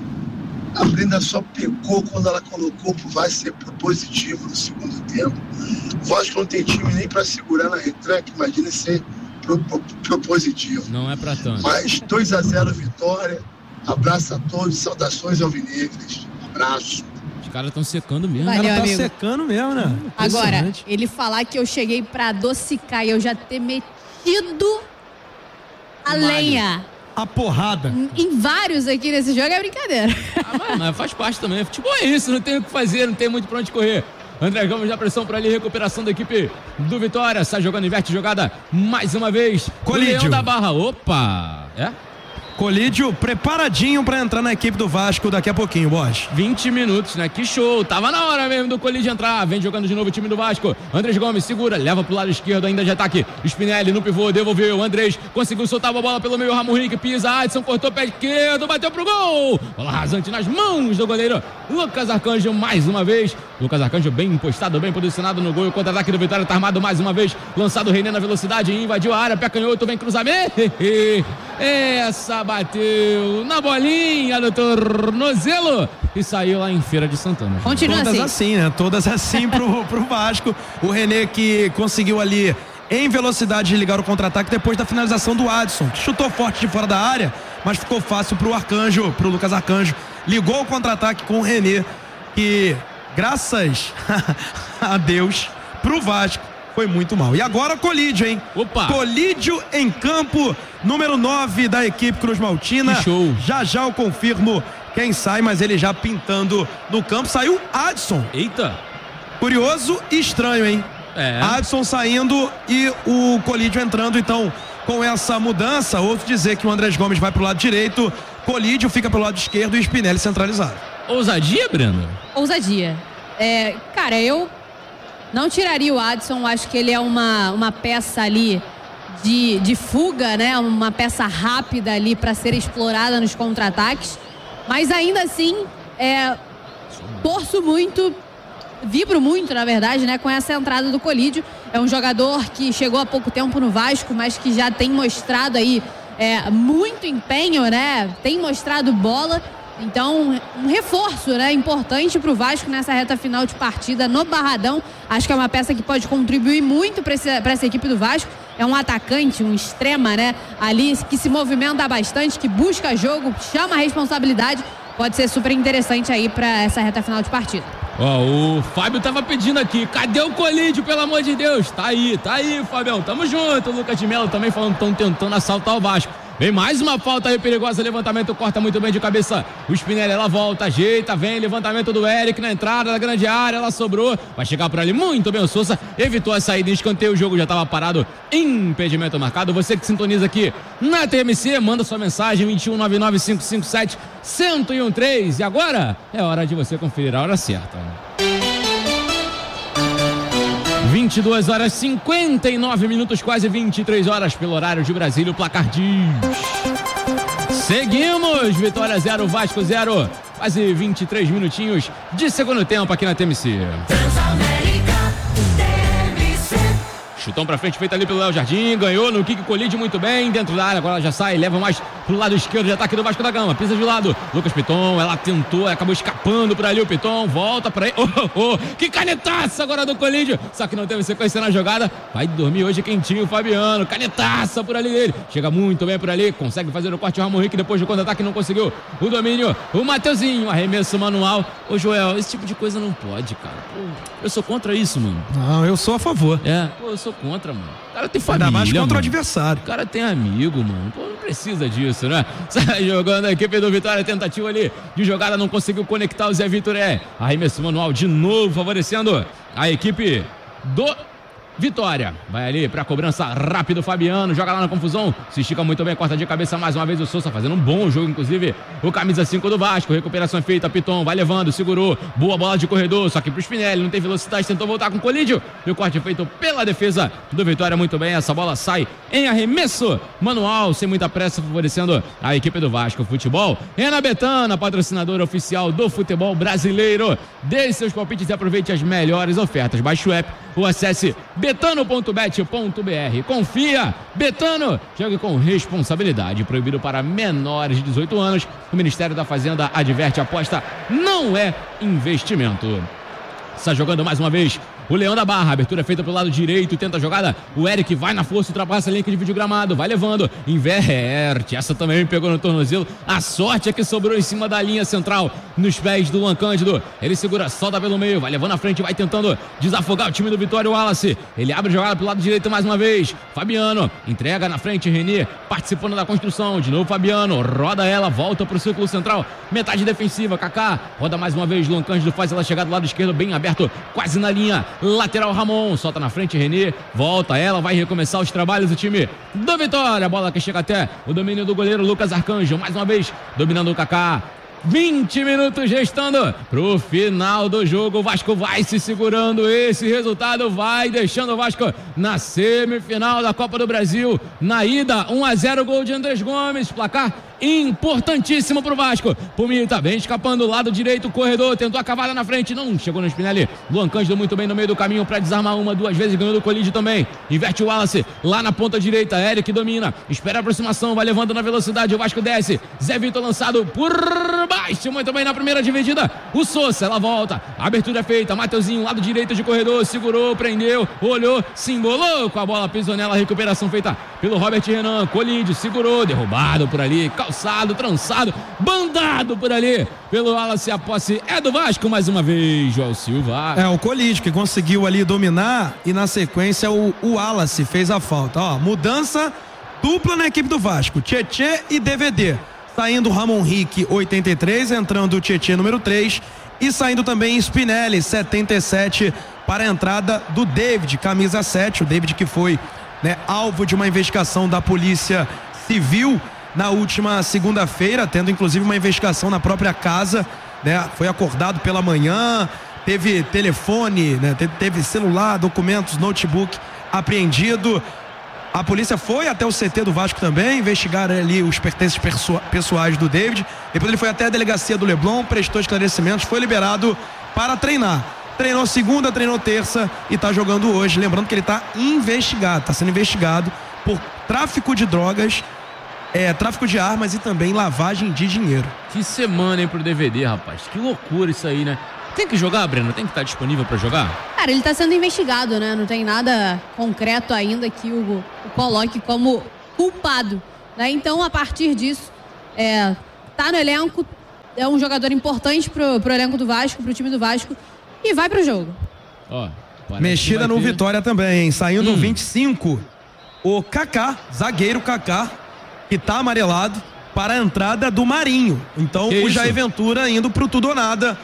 A Brenda só pecou quando ela colocou pro Vasco ser propositivo no segundo tempo. O Vasco não tem time nem para segurar na retranca, imagina ser pro, pro, propositivo. Não é para tanto. Mas dois a zero vitória. Abraço a todos, saudações alvinegras. Abraço. Os caras estão secando mesmo. Valeu, o cara tá amigo. secando mesmo, né? Agora, ele falar que eu cheguei pra adocicar e eu já ter metido a lenha. A porrada. Em vários aqui nesse jogo é brincadeira. Ah, mas, mas faz parte também. Futebol é isso, não tem o que fazer, não tem muito pra onde correr. André Gomes dá pressão por ali, recuperação da equipe do Vitória. Sai jogando, inverte jogada mais uma vez. Colídio. Leão da Barra. Opa! É? Colídio preparadinho pra entrar na equipe do Vasco daqui a pouquinho, Borges. vinte minutos, né? Que show! Tava na hora mesmo do Colídio entrar. Vem jogando de novo o time do Vasco. Andrés Gomes segura, leva pro lado esquerdo ainda de ataque. Spinelli no pivô, devolveu. Andrés conseguiu soltar a bola pelo meio. Ramon Henrique pisa. Adson cortou pé esquerdo, bateu pro gol. Bola rasante nas mãos do goleiro Lucas Arcanjo mais uma vez. Lucas Arcanjo bem postado, bem posicionado no gol. O contra-ataque do Vitória tá armado mais uma vez. Lançado o René na velocidade, invadiu a área. Pé canhoto, vem cruzamento. Essa bateu na bolinha do tornozelo e saiu lá em Feira de Santana. Continua Todas assim. assim, né? Todas assim pro, pro Vasco. O René que conseguiu ali em velocidade ligar o contra-ataque depois da finalização do Adson, que chutou forte de fora da área, mas ficou fácil pro Arcanjo, pro Lucas Arcanjo. Ligou o contra-ataque com o René, que graças a Deus pro Vasco foi muito mal. E agora Colídio, hein? Opa! Colídio em campo, número nove da equipe Cruz Maltina. Que show! Já já eu confirmo quem sai, mas ele já pintando no campo. Saiu Adson. Eita! Curioso e estranho, hein? É. Adson saindo e o Colídio entrando, então com essa mudança, ouço dizer que o Andrés Gomes vai pro lado direito, Colídio fica pelo lado esquerdo e Spinelli centralizado. Ousadia, Breno? Ousadia. É, cara, eu não tiraria o Adson, acho que ele é uma, uma peça ali de, de fuga, né? Uma peça rápida ali para ser explorada nos contra-ataques, mas ainda assim é, torço muito, vibro muito, na verdade, né, com essa entrada do Colídio. É um jogador que chegou há pouco tempo no Vasco, mas que já tem mostrado aí é, muito empenho, né? Tem mostrado bola. Então, um reforço, né, importante para o Vasco nessa reta final de partida no Barradão. Acho que é uma peça que pode contribuir muito para essa equipe do Vasco. É um atacante, um extrema, né, ali que se movimenta bastante, que busca jogo, chama a responsabilidade. Pode ser super interessante aí para essa reta final de partida. Ó, o Fábio tava pedindo aqui, cadê o Colídio, pelo amor de Deus? Tá aí, tá aí, Fabião, tamo junto. O Lucas de Melo também falando que estão tentando assaltar o Vasco. Vem mais uma falta aí perigosa, levantamento, corta muito bem de cabeça o Spinelli, ela volta, ajeita, vem, levantamento do Eric na entrada da grande área, ela sobrou, vai chegar por ali muito bem o Sousa, evitou a saída em escanteio, o jogo já estava parado, impedimento marcado. Você que sintoniza aqui na T M C, manda sua mensagem vinte e um, nove nove cinco cinco sete, um zero um três, e agora é hora de você conferir a hora certa. vinte e duas horas e cinquenta e nove minutos, quase vinte e três horas pelo horário de Brasília, o placar diz. Seguimos, Vitória zero, Vasco zero, quase vinte e três minutinhos de segundo tempo aqui na T M C. Chutão pra frente, feito ali pelo Léo Jardim, ganhou no kick, Colídio muito bem, dentro da área, agora já sai, leva mais pro lado esquerdo de ataque do Vasco da Gama, pisa de lado, Lucas Piton, ela tentou, acabou escapando por ali o Piton, volta pra aí, oh, oh, oh, que canetaça agora do Colídio, só que não teve sequência na jogada, vai dormir hoje quentinho o Fabiano, canetaça por ali dele, chega muito bem por ali, consegue fazer o corte o Ramon Henrique, depois do contra-ataque não conseguiu o domínio, o Mateuzinho, arremesso manual. Ô Joel, esse tipo de coisa não pode, cara, pô, eu sou contra isso, mano. Não, eu sou a favor. É, pô, eu sou contra, mano. O cara tem família, ainda mais contra mano. o adversário. O cara tem amigo, mano. Pô, não precisa disso, né? Sai jogando a equipe do Vitória, tentativa ali de jogada, não conseguiu conectar o Zé Vitor. É, arremesso manual de novo, favorecendo a equipe do Vitória. Vai ali pra cobrança rápido o Fabiano, joga lá na confusão, se estica muito bem, corta de cabeça mais uma vez o Sousa, fazendo um bom jogo, inclusive o camisa cinco do Vasco, recuperação feita, Piton vai levando, segurou, boa bola de corredor, só que pro Spinelli, não tem velocidade, tentou voltar com o Colídio, e o corte feito pela defesa do Vitória, muito bem, essa bola sai em arremesso manual, sem muita pressa, favorecendo a equipe do Vasco. Futebol é na Betana, patrocinadora oficial do futebol brasileiro. Deixe seus palpites e aproveite as melhores ofertas. Baixe o app ou acesse betano ponto bet ponto br. Confia, Betano, jogue com responsabilidade. Proibido para menores de dezoito anos. O Ministério da Fazenda adverte: a aposta não é investimento. Está jogando mais uma vez o Leão da Barra, abertura feita pelo lado direito, tenta a jogada, o Eric vai na força, ultrapassa a linha que divide o gramado, vai levando, inverte, essa também pegou no tornozelo, a sorte é que sobrou em cima da linha central, nos pés do Luan Cândido, ele segura, solta pelo meio, vai levando à frente, vai tentando desafogar o time do Vitória, o Wallace, ele abre a jogada pelo lado direito mais uma vez, Fabiano, entrega na frente, Renê, participando da construção, de novo Fabiano, roda ela, volta pro círculo central, metade defensiva, Kaká, roda mais uma vez, Luan Cândido faz ela chegar do lado esquerdo, bem aberto, quase na linha, lateral Ramon, solta na frente Renê, volta ela, vai recomeçar os trabalhos do time do Vitória, a bola que chega até o domínio do goleiro Lucas Arcanjo, mais uma vez, dominando o Kaká, vinte minutos restando pro final do jogo, o Vasco vai se segurando, esse resultado vai deixando o Vasco na semifinal da Copa do Brasil, na ida, um a zero, gol de Andrés Gomes, placar importantíssimo pro Vasco. Puminho tá bem escapando, lado direito, corredor, tentou a cavada na frente, não chegou no Spinelli. Luan Cândido muito bem no meio do caminho para desarmar uma, duas vezes, ganhou do Colídio também. Inverte o Wallace, lá na ponta direita, Eric domina, espera a aproximação, vai levando na velocidade, o Vasco desce, Zé Vitor lançado por baixo, muito bem na primeira dividida, o Sousa, ela volta, a abertura é feita, Mateuzinho, lado direito de corredor, segurou, prendeu, olhou, se embolou com a bola, pisou nela, recuperação feita pelo Robert Renan, Colídio, segurou, derrubado por ali, calçado, trançado, bandado por ali pelo Wallace, a posse é do Vasco mais uma vez, João Silva. É, o Colídio que conseguiu ali dominar e na sequência o, o Wallace fez a falta, ó, mudança dupla na equipe do Vasco, Tietê e D V D, saindo Ramon Henrique, oitenta e três, entrando o Tietê número três e saindo também Spinelli, setenta e sete, para a entrada do David, camisa sete, o David que foi, né, alvo de uma investigação da Polícia Civil na última segunda-feira, tendo inclusive uma investigação na própria casa, né? Foi acordado pela manhã, teve telefone, né? Teve, teve celular, documentos, notebook apreendido. A polícia foi até o C T do Vasco também, investigar ali os pertences pessoais do David. Depois ele foi até a delegacia do Leblon, prestou esclarecimentos, foi liberado para treinar. Treinou segunda, treinou terça e está jogando hoje. Lembrando que ele está investigado, está sendo investigado por tráfico de drogas, é, tráfico de armas e também lavagem de dinheiro. Que semana, hein, pro D V D, rapaz. Que loucura isso aí, né? Tem que jogar, Breno? Tem que estar disponível para jogar? Cara, ele tá sendo investigado, né? Não tem nada concreto ainda que o, o coloque como culpado, né? Então, a partir disso, é, tá no elenco, é um jogador importante pro, pro elenco do Vasco, pro time do Vasco, e vai pro jogo. Ó, mexida no ter... Vitória também, hein? Saindo hum. vinte e cinco, o Kaká, zagueiro Kaká, que tá amarelado para a entrada do Marinho. Então, que o isso? Jair Ventura indo pro tudo ou nada,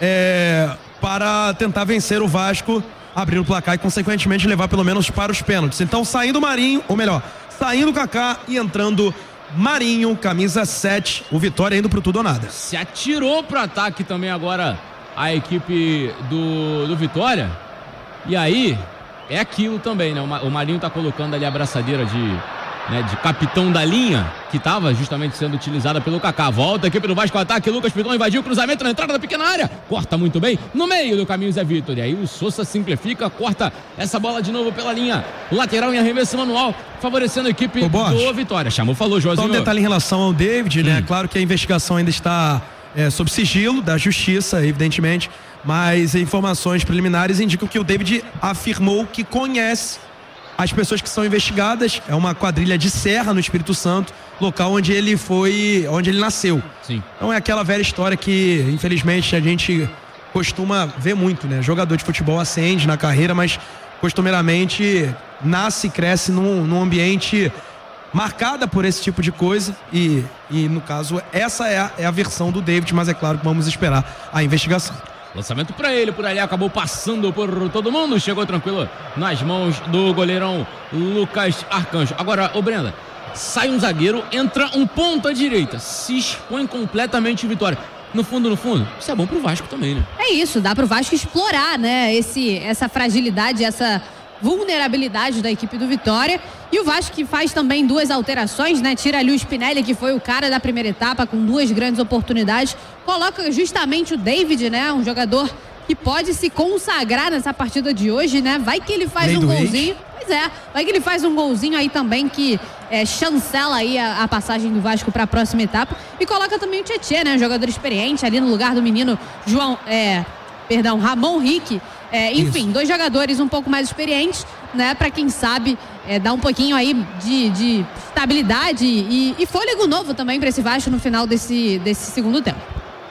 É, para tentar vencer o Vasco, abrir o placar e consequentemente levar pelo menos para os pênaltis. Então saindo o Marinho, ou melhor, saindo o Kaká e entrando Marinho, camisa sete, o Vitória indo pro tudo ou nada. Se atirou pro ataque também agora a equipe do, do Vitória, e aí é aquilo também, né? O Marinho tá colocando ali a abraçadeira de... Né, de capitão da linha, que estava justamente sendo utilizada pelo Kaká. Volta a equipe do Vasco ao ataque, Lucas Piton invadiu o cruzamento na entrada da pequena área, corta muito bem, no meio do caminho Zé Vitor, e aí o Sousa simplifica, corta essa bola de novo pela linha lateral em arremesso manual, favorecendo a equipe do Vitória. Chamou, falou, Joãozinho. Só um detalhe em relação ao David, né? Hum. Claro que a investigação ainda está é, sob sigilo da justiça, evidentemente, mas informações preliminares indicam que o David afirmou que conhece as pessoas que são investigadas. É uma quadrilha de Serra, no Espírito Santo, local onde ele foi, onde ele nasceu. Sim. Então é aquela velha história que, infelizmente, a gente costuma ver muito, né? Jogador de futebol ascende na carreira, mas costumeiramente nasce e cresce num, num ambiente marcada por esse tipo de coisa e, e no caso, essa é a, é a versão do David, mas é claro que vamos esperar a investigação. Lançamento pra ele, por ali, acabou passando por todo mundo, chegou tranquilo nas mãos do goleirão Lucas Arcanjo. Agora, ô Brenda, sai um zagueiro, entra um ponta direita, se expõe completamente em Vitória. No fundo, no fundo, isso é bom pro Vasco também, né? É isso, dá pro Vasco explorar, né, esse, essa fragilidade, essa vulnerabilidade da equipe do Vitória. E o Vasco que faz também duas alterações, né? Tira ali o Spinelli, que foi o cara da primeira etapa, com duas grandes oportunidades. Coloca justamente o David, né? Um jogador que pode se consagrar nessa partida de hoje, né? Vai que ele faz Lei um golzinho. Ex. Pois é, vai que ele faz um golzinho aí também que é, chancela aí a, a passagem do Vasco para a próxima etapa. E coloca também o Tietê, né? Um jogador experiente ali no lugar do menino João, é, perdão, Ramon Rick. É, enfim, Isso. dois jogadores um pouco mais experientes, né? Para quem sabe é, dar um pouquinho aí de, de estabilidade e, e fôlego novo também para esse Vasco no final desse, desse segundo tempo.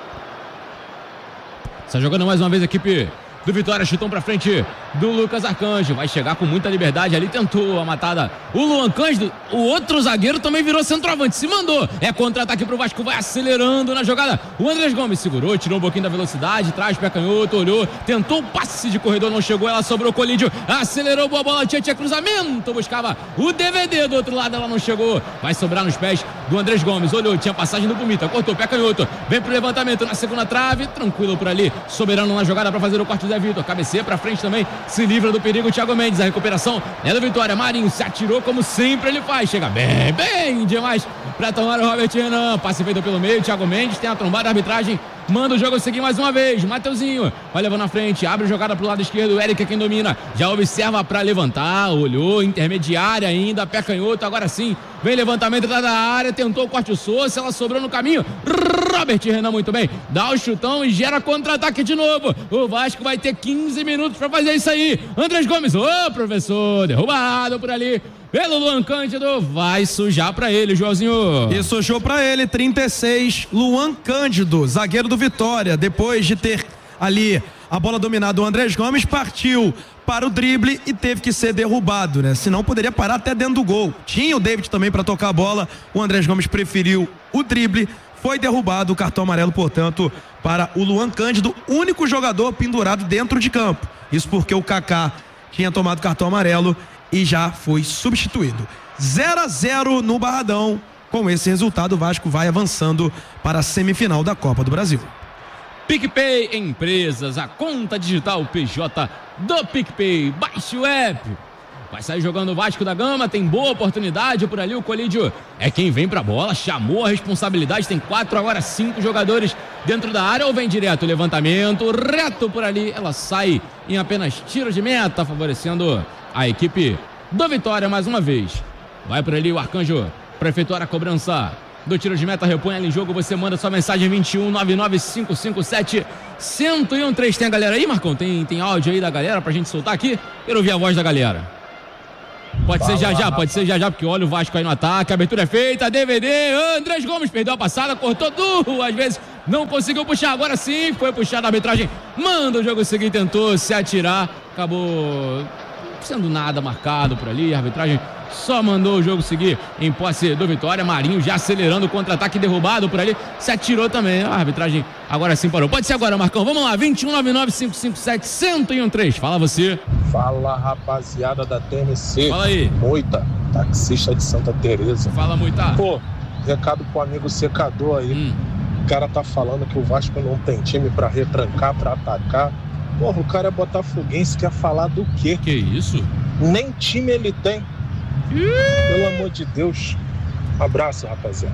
Está jogando mais uma vez a equipe do Vitória, chutão pra frente do Lucas Arcanjo, vai chegar com muita liberdade ali, tentou a matada o Luan Cândido, o outro zagueiro também virou centroavante, se mandou, é contra-ataque pro Vasco, vai acelerando na jogada, o Andrés Gomes segurou, tirou um pouquinho da velocidade, traz o pé canhoto, olhou, tentou o passe de corredor, não chegou, ela sobrou, Colídio, acelerou, boa bola, tinha, tinha cruzamento, buscava o D V D do outro lado, ela não chegou, vai sobrar nos pés do Andrés Gomes, olhou, tinha passagem do Pumita, cortou o pé canhoto, vem pro levantamento na segunda trave, tranquilo por ali, soberano na jogada pra fazer o corte do Zé Vitor, cabeceia pra frente também, se livra do perigo, Thiago Mendes, a recuperação é do Vitória, Marinho se atirou como sempre ele faz, chega bem, bem demais pra tomar o Robert Renan, passe feito pelo meio, Thiago Mendes tem a trombada, a arbitragem manda o jogo seguir mais uma vez, Mateuzinho vai levando na frente, abre a jogada pro lado esquerdo, o Eric é quem domina, já observa pra levantar, olhou, intermediária ainda, pé canhoto, agora sim, vem levantamento da área, tentou o corte o Sousa, ela sobrou no caminho, Robert Renan muito bem, dá o chutão e gera contra-ataque de novo, o Vasco vai ter quinze minutos pra fazer isso aí, Andrés Gomes, ô professor, derrubado por ali pelo Luan Cândido, vai sujar pra ele, Joãozinho. E sujou pra ele, trinta e seis, Luan Cândido, zagueiro do Vitória, depois de ter ali a bola dominada, o Andrés Gomes partiu para o drible e teve que ser derrubado, né? Senão poderia parar até dentro do gol. Tinha o David também para tocar a bola, o Andrés Gomes preferiu o drible, foi derrubado, o cartão amarelo, portanto, para o Luan Cândido, único jogador pendurado dentro de campo. Isso porque o Kaká tinha tomado cartão amarelo e já foi substituído. zero a zero no Barradão, Com esse resultado, o Vasco vai avançando para a semifinal da Copa do Brasil. PicPay Empresas, a conta digital P J do PicPay. Baixe o app. Vai sair jogando o Vasco da Gama, tem boa oportunidade por ali. O Colídio é quem vem pra bola, chamou a responsabilidade. Tem quatro, agora cinco jogadores dentro da área. Ou vem direto, levantamento, reto por ali. Ela sai em apenas tiro de meta, favorecendo a equipe do Vitória mais uma vez. Vai por ali o Arcanjo para efetuar a cobrança do tiro de meta, repõe ela em jogo. Você manda sua mensagem vinte e um, nove nove cinco cinco sete, um zero um três. Tem a galera aí, Marcão? Tem, tem áudio aí da galera pra gente soltar aqui? Quero ouvir a voz da galera. Pode Fala, ser já já, rapaz. Pode ser já já, porque olha o Vasco aí no ataque, a abertura é feita, D V D, Andrés Gomes perdeu a passada, cortou duas vezes, não conseguiu puxar, agora sim, foi puxado a arbitragem, manda o jogo seguir, tentou se atirar, acabou sendo nada marcado por ali, a arbitragem só mandou o jogo seguir em posse do Vitória. Marinho já acelerando o contra-ataque, derrubado por ali, se atirou também, a arbitragem agora sim parou. Pode ser agora, Marcão, vamos lá, vinte e um, nove nove cinco cinco sete, um zero um três. Fala você. Fala, rapaziada da T M C. Fala aí. Moita, taxista de Santa Teresa. Fala, Moita. Pô, recado pro amigo secador aí. Hum. O cara tá falando que o Vasco não tem time pra retrancar, pra atacar. Porra, o cara é botafoguense, quer falar do quê? Que isso? Nem time ele tem. Pelo amor de Deus. Abraço, rapaziada.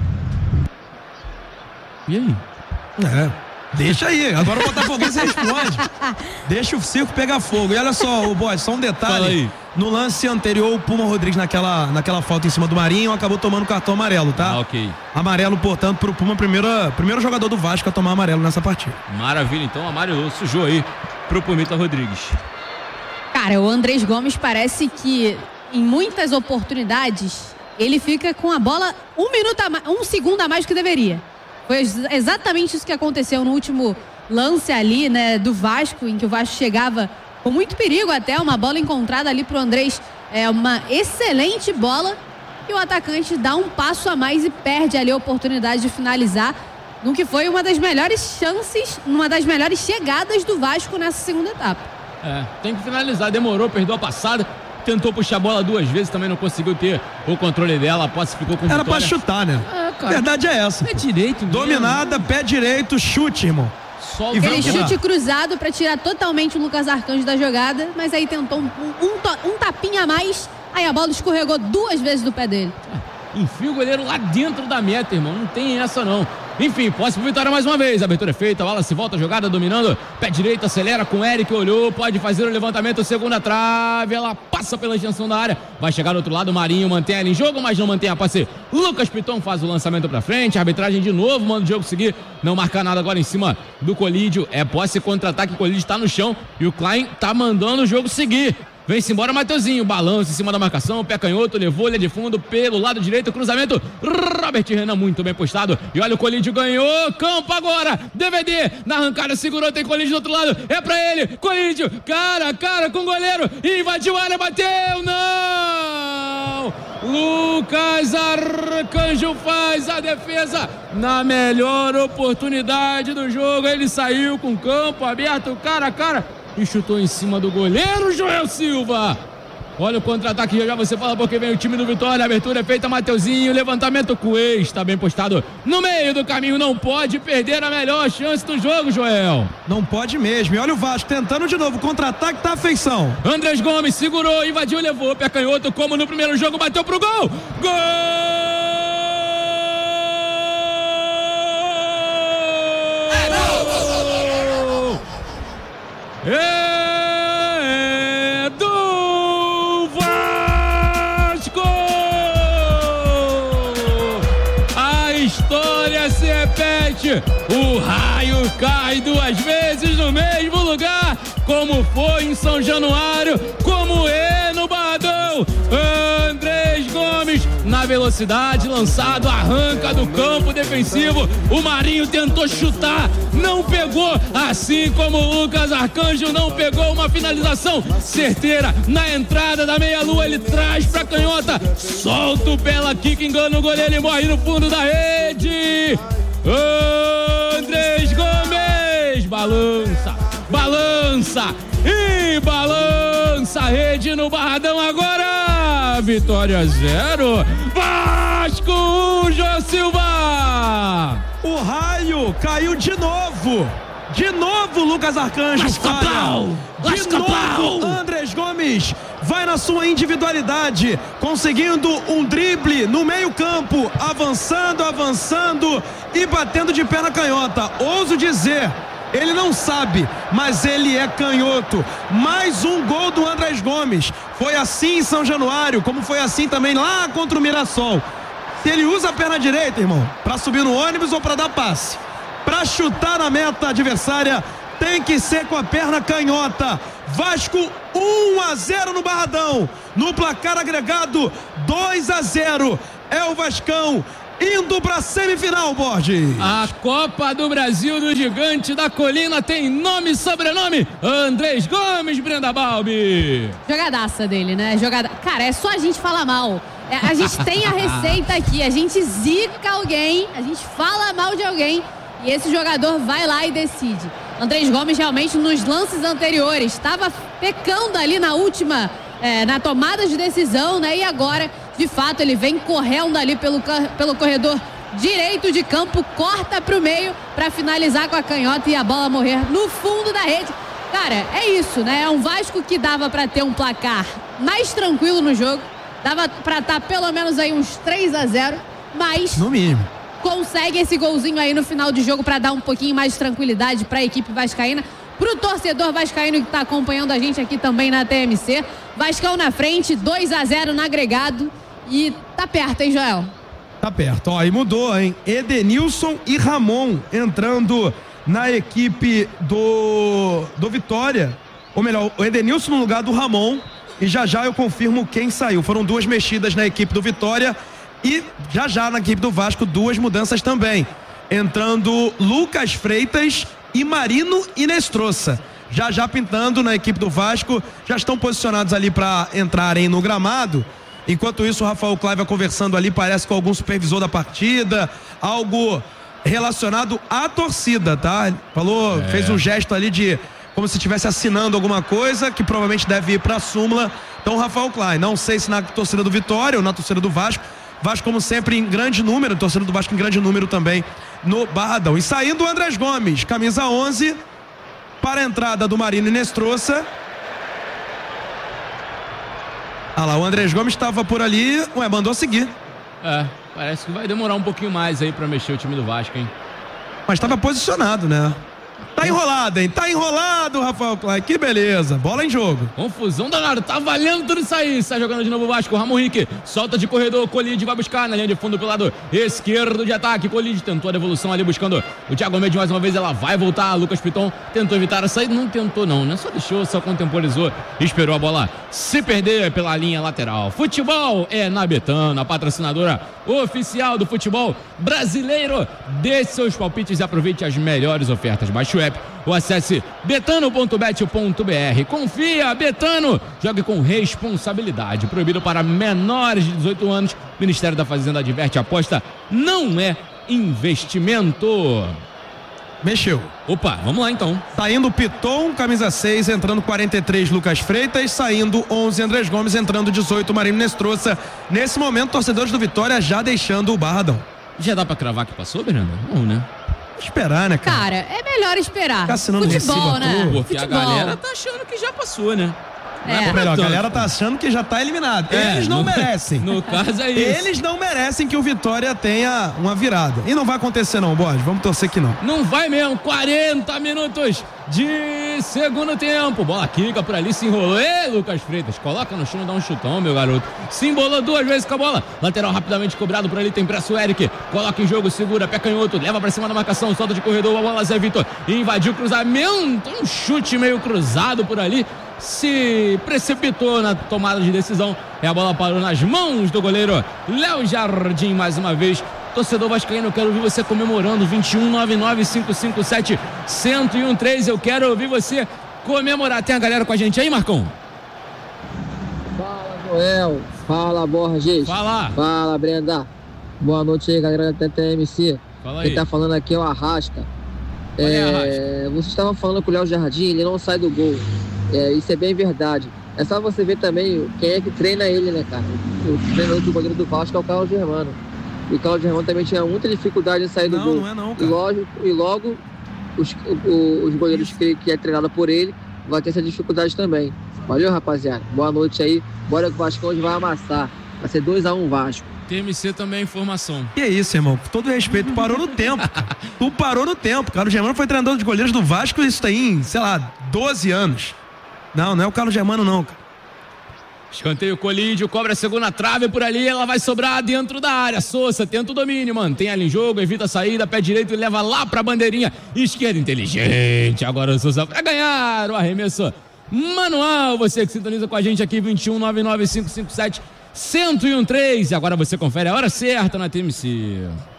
E aí? É, deixa aí. Agora o Botafoguense responde. Deixa o circo pegar fogo. E olha só, o boy, só um detalhe. No lance anterior, o Puma Rodrigues, naquela, naquela falta em cima do Marinho, acabou tomando cartão amarelo, tá? Ah, ok. Amarelo, portanto, pro Puma, primeiro, primeiro jogador do Vasco a tomar amarelo nessa partida. Maravilha, então, amarelou, sujou aí pro Pumita Rodrigues. Cara, o Andrés Gomes parece que em muitas oportunidades ele fica com a bola um minuto a mais, um segundo a mais do que deveria. Foi exatamente isso que aconteceu no último lance ali, né, do Vasco, em que o Vasco chegava com muito perigo até, uma bola encontrada ali pro Andrés, é uma excelente bola, e o atacante dá um passo a mais e perde ali a oportunidade de finalizar, no que foi uma das melhores chances, uma das melhores chegadas do Vasco nessa segunda etapa. É, tem que finalizar, demorou, perdeu a passada, tentou puxar a bola duas vezes, também não conseguiu ter o controle dela, a posse ficou com Era Vitória. Pra chutar, né? É, cara. Verdade é essa. Pé direito mesmo. Dominada, pé direito, chute, irmão. Só e Aquele chute cruzado pra tirar totalmente o Lucas Arcanjo da jogada, mas aí tentou um, um, um tapinha a mais, aí a bola escorregou duas vezes do pé dele. Enfia o goleiro lá dentro da meta, irmão, não tem essa não. Enfim, posse pro Vitória mais uma vez, a abertura é feita, a bola se volta, jogada dominando, pé direito, acelera com o Eric, olhou, pode fazer o levantamento, segunda trave, ela passa pela extensão da área, vai chegar do outro lado, o Marinho mantém ela em jogo, mas não mantém a posse. Lucas Piton faz o lançamento pra frente, a arbitragem de novo, manda o jogo seguir, não marca nada agora em cima do Colídio, é posse contra-ataque, o Colídio tá no chão e o Klein tá mandando o jogo seguir. Vem-se embora, Mateuzinho, balança em cima da marcação, pé canhoto, levou ele de fundo pelo lado direito, cruzamento, Robert Renan muito bem postado, e olha o Colídio ganhou, campo agora, D V D, na arrancada segurou, tem Colídio do outro lado, é pra ele, Colídio, cara a cara com o goleiro, invadiu a área, bateu, não! Lucas Arcanjo faz a defesa na melhor oportunidade do jogo, ele saiu com o campo aberto, cara a cara, e chutou em cima do goleiro Joel Silva. Olha o contra-ataque, já, já você fala porque vem o time do Vitória, a abertura é feita, Mateuzinho, levantamento Cuê, está bem postado no meio do caminho, não pode perder a melhor chance do jogo, Joel. Não pode mesmo, e olha o Vasco tentando de novo, contra-ataque tá a feição. Andrés Gomes segurou, invadiu, levou, pé canhoto, como no primeiro jogo, bateu pro gol, gol! É do Vasco! A história se repete, o raio cai duas vezes no mesmo lugar, como foi em São Januário, como é no Barradão. Andrés Gomes na velocidade, lançado, arranca do campo defensivo, o Marinho tentou chutar, não pegou, assim como o Lucas Arcanjo não pegou, uma finalização certeira na entrada da meia-lua, ele traz pra canhota, solta o bela kick, engana o goleiro, ele morre no fundo da rede. Andrés Gomes balança, balança e balança a rede no Barradão agora. Vitória zero, Vasco Atenção, João Silva! O raio caiu de novo. De novo, Lucas Arcanjo falha. De novo, Andrés Gomes vai na sua individualidade, conseguindo um drible no meio campo, avançando, avançando e batendo de pé na canhota. Ouso dizer, ele não sabe, mas ele é canhoto. Mais um gol do Andrés Gomes. Foi assim em São Januário, como foi assim também lá contra o Mirassol. Se ele usa a perna direita, irmão, para subir no ônibus ou para dar passe, para chutar na meta adversária, tem que ser com a perna canhota. Vasco um a zero no Barradão. No placar agregado dois a zero. É o Vascão indo para a semifinal, Borges. A Copa do Brasil do Gigante da Colina tem nome e sobrenome: Andrés Gomes, Brenda Balbi. Jogadaça dele, né? Jogada... Cara, é só a gente falar mal. É, a gente tem a receita aqui. A gente zica alguém, a gente fala mal de alguém e esse jogador vai lá e decide. Andrés Gomes realmente nos lances anteriores estava pecando ali na última, é, na tomada de decisão, né? E agora, de fato, ele vem correndo ali pelo, pelo corredor direito de campo, corta para o meio para finalizar com a canhota e a bola morrer no fundo da rede. Cara, é isso, né? É um Vasco que dava para ter um placar mais tranquilo no jogo, dava para estar pelo menos aí uns três a zero, mas no mínimo consegue esse golzinho aí no final de jogo para dar um pouquinho mais de tranquilidade para a equipe vascaína, pro torcedor vascaíno que está acompanhando a gente aqui também na T M C. Vascão na frente, dois a zero no agregado e tá perto, hein, Joel? Tá perto, ó, e mudou, hein? Edenilson e Ramon entrando na equipe do, do Vitória, ou melhor, o Edenilson no lugar do Ramon, e já já eu confirmo quem saiu. Foram duas mexidas na equipe do Vitória. E já já na equipe do Vasco, duas mudanças também. Entrando Lucas Freitas e Marino Inestrosa. Já já pintando na equipe do Vasco. Já estão posicionados ali para entrarem no gramado. Enquanto isso, o Rafael Clay vai conversando ali, parece com algum supervisor da partida. Algo relacionado à torcida, tá? Falou, é. fez um gesto ali de como se estivesse assinando alguma coisa, que provavelmente deve ir para a súmula. Então, Rafael Clay, não sei se na torcida do Vitória ou na torcida do Vasco. Vasco, como sempre, em grande número, torcida do Vasco em grande número também no Barradão. E saindo o Andrés Gomes, camisa onze, para a entrada do Marino Inestrosa. Ah lá, o Andrés Gomes estava por ali, ué, mandou seguir. É, parece que vai demorar um pouquinho mais aí para mexer o time do Vasco, hein? Mas estava posicionado, né? Tá enrolado, hein? Tá enrolado, Rafael Clay. Que beleza. Bola em jogo. Confusão danada. Tá valendo tudo isso aí. Sai jogando de novo o Vasco. Ramon Henrique solta de corredor. Colide vai buscar na linha de fundo pelo lado esquerdo de ataque. Colide tentou a devolução ali buscando o Thiago Mendes mais uma vez. Ela vai voltar. Lucas Piton tentou evitar a saída. Não tentou não, né? Só deixou, só contemporizou. Esperou a bola se perder pela linha lateral. Futebol é na Betano, a patrocinadora oficial do futebol brasileiro. Dê seus palpites e aproveite as melhores ofertas. Baixe o app ou acesse betano ponto bet ponto br. Confia, Betano, jogue com responsabilidade. Proibido para menores de dezoito anos. Ministério da Fazenda adverte: aposta não é investimento. Mexeu. Opa, vamos lá então. Saindo Piton, camisa seis, entrando quarenta e três, Lucas Freitas, saindo onze, Andrés Gomes, entrando dezoito, Marino Inestrosa. Nesse momento, torcedores do Vitória já deixando o Barradão. Já dá pra cravar que passou, Bernardo? Não, né? Esperar, né, cara? Cara, é melhor esperar. Tá assinando futebol, né? Porque futebol. A galera tá achando que já passou, né? É. Ou melhor, a galera tá achando que já tá eliminado. É, Eles não no, merecem. No caso é isso. Eles não merecem que o Vitória tenha uma virada. E não vai acontecer não, Borges. Vamos torcer que não. Não vai mesmo. quarenta minutos de segundo tempo. Bola quica por ali, se enrolou. Ê, Lucas Freitas, coloca no chão, dá um chutão, meu garoto. Se embolou duas vezes com a bola. Lateral rapidamente cobrado por ali, tem pressa o Eric. Coloca em jogo, segura, pé canhoto, leva pra cima da marcação, solta de corredor, a bola Zé Vitor. Invadiu o cruzamento, um chute meio cruzado por ali. Se precipitou na tomada de decisão e a bola parou nas mãos do goleiro Léo Jardim mais uma vez. Torcedor vascaíno, eu quero ouvir você comemorando. Vinte e um, nove nove cinco cinco sete, cento e um três. Eu quero ouvir você comemorar. Tem a galera com a gente aí, Marcão? Fala, Joel. Fala, Borges. Fala. Fala, Brenda. Boa noite aí, galera da T M C. Fala aí. Quem tá falando aqui é o Arrasca. É, Arrasca. Vocês estavam falando que o Léo Jardim, ele não sai do gol. É, isso é bem verdade. É só você ver também quem é que treina ele, né, cara? O treinador do goleiro do Vasco é o Carlos Germano. E o Cláudio Germano também tinha muita dificuldade em sair do Não, gol. não é não, cara. E logo, e logo os, o- os goleiros que, que é treinado por ele vai ter essa dificuldade também. Valeu, rapaziada. Boa noite aí. Bora que o Vasco hoje vai amassar. Vai ser dois a um Vasco. T M C também é informação. Que é isso, irmão? Com todo respeito, tu parou no tempo. Cara. Tu parou no tempo. Carlos Germano foi treinador de goleiros do Vasco, isso tem, sei lá, doze anos. Não, não é o Carlos Germano, não, cara. Escanteio Colídio, cobra a segunda trave por ali, ela vai sobrar dentro da área. Sousa tenta o domínio, mantém ela em jogo, evita a saída, pé direito e leva lá pra bandeirinha. Esquerda inteligente, agora o Sousa vai ganhar o arremesso manual. Você que sintoniza com a gente aqui, vinte e um, nove nove cinco cinco sete, um zero um três. E agora você confere a hora certa na T M C.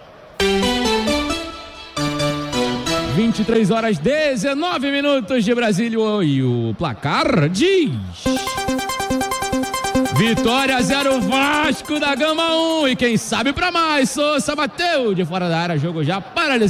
vinte e três horas, dezenove minutos de Brasília e o placar diz... Vitória zero, Vasco da Gama um. E quem sabe pra mais, Sousa bateu de fora da área, jogo já paralisado.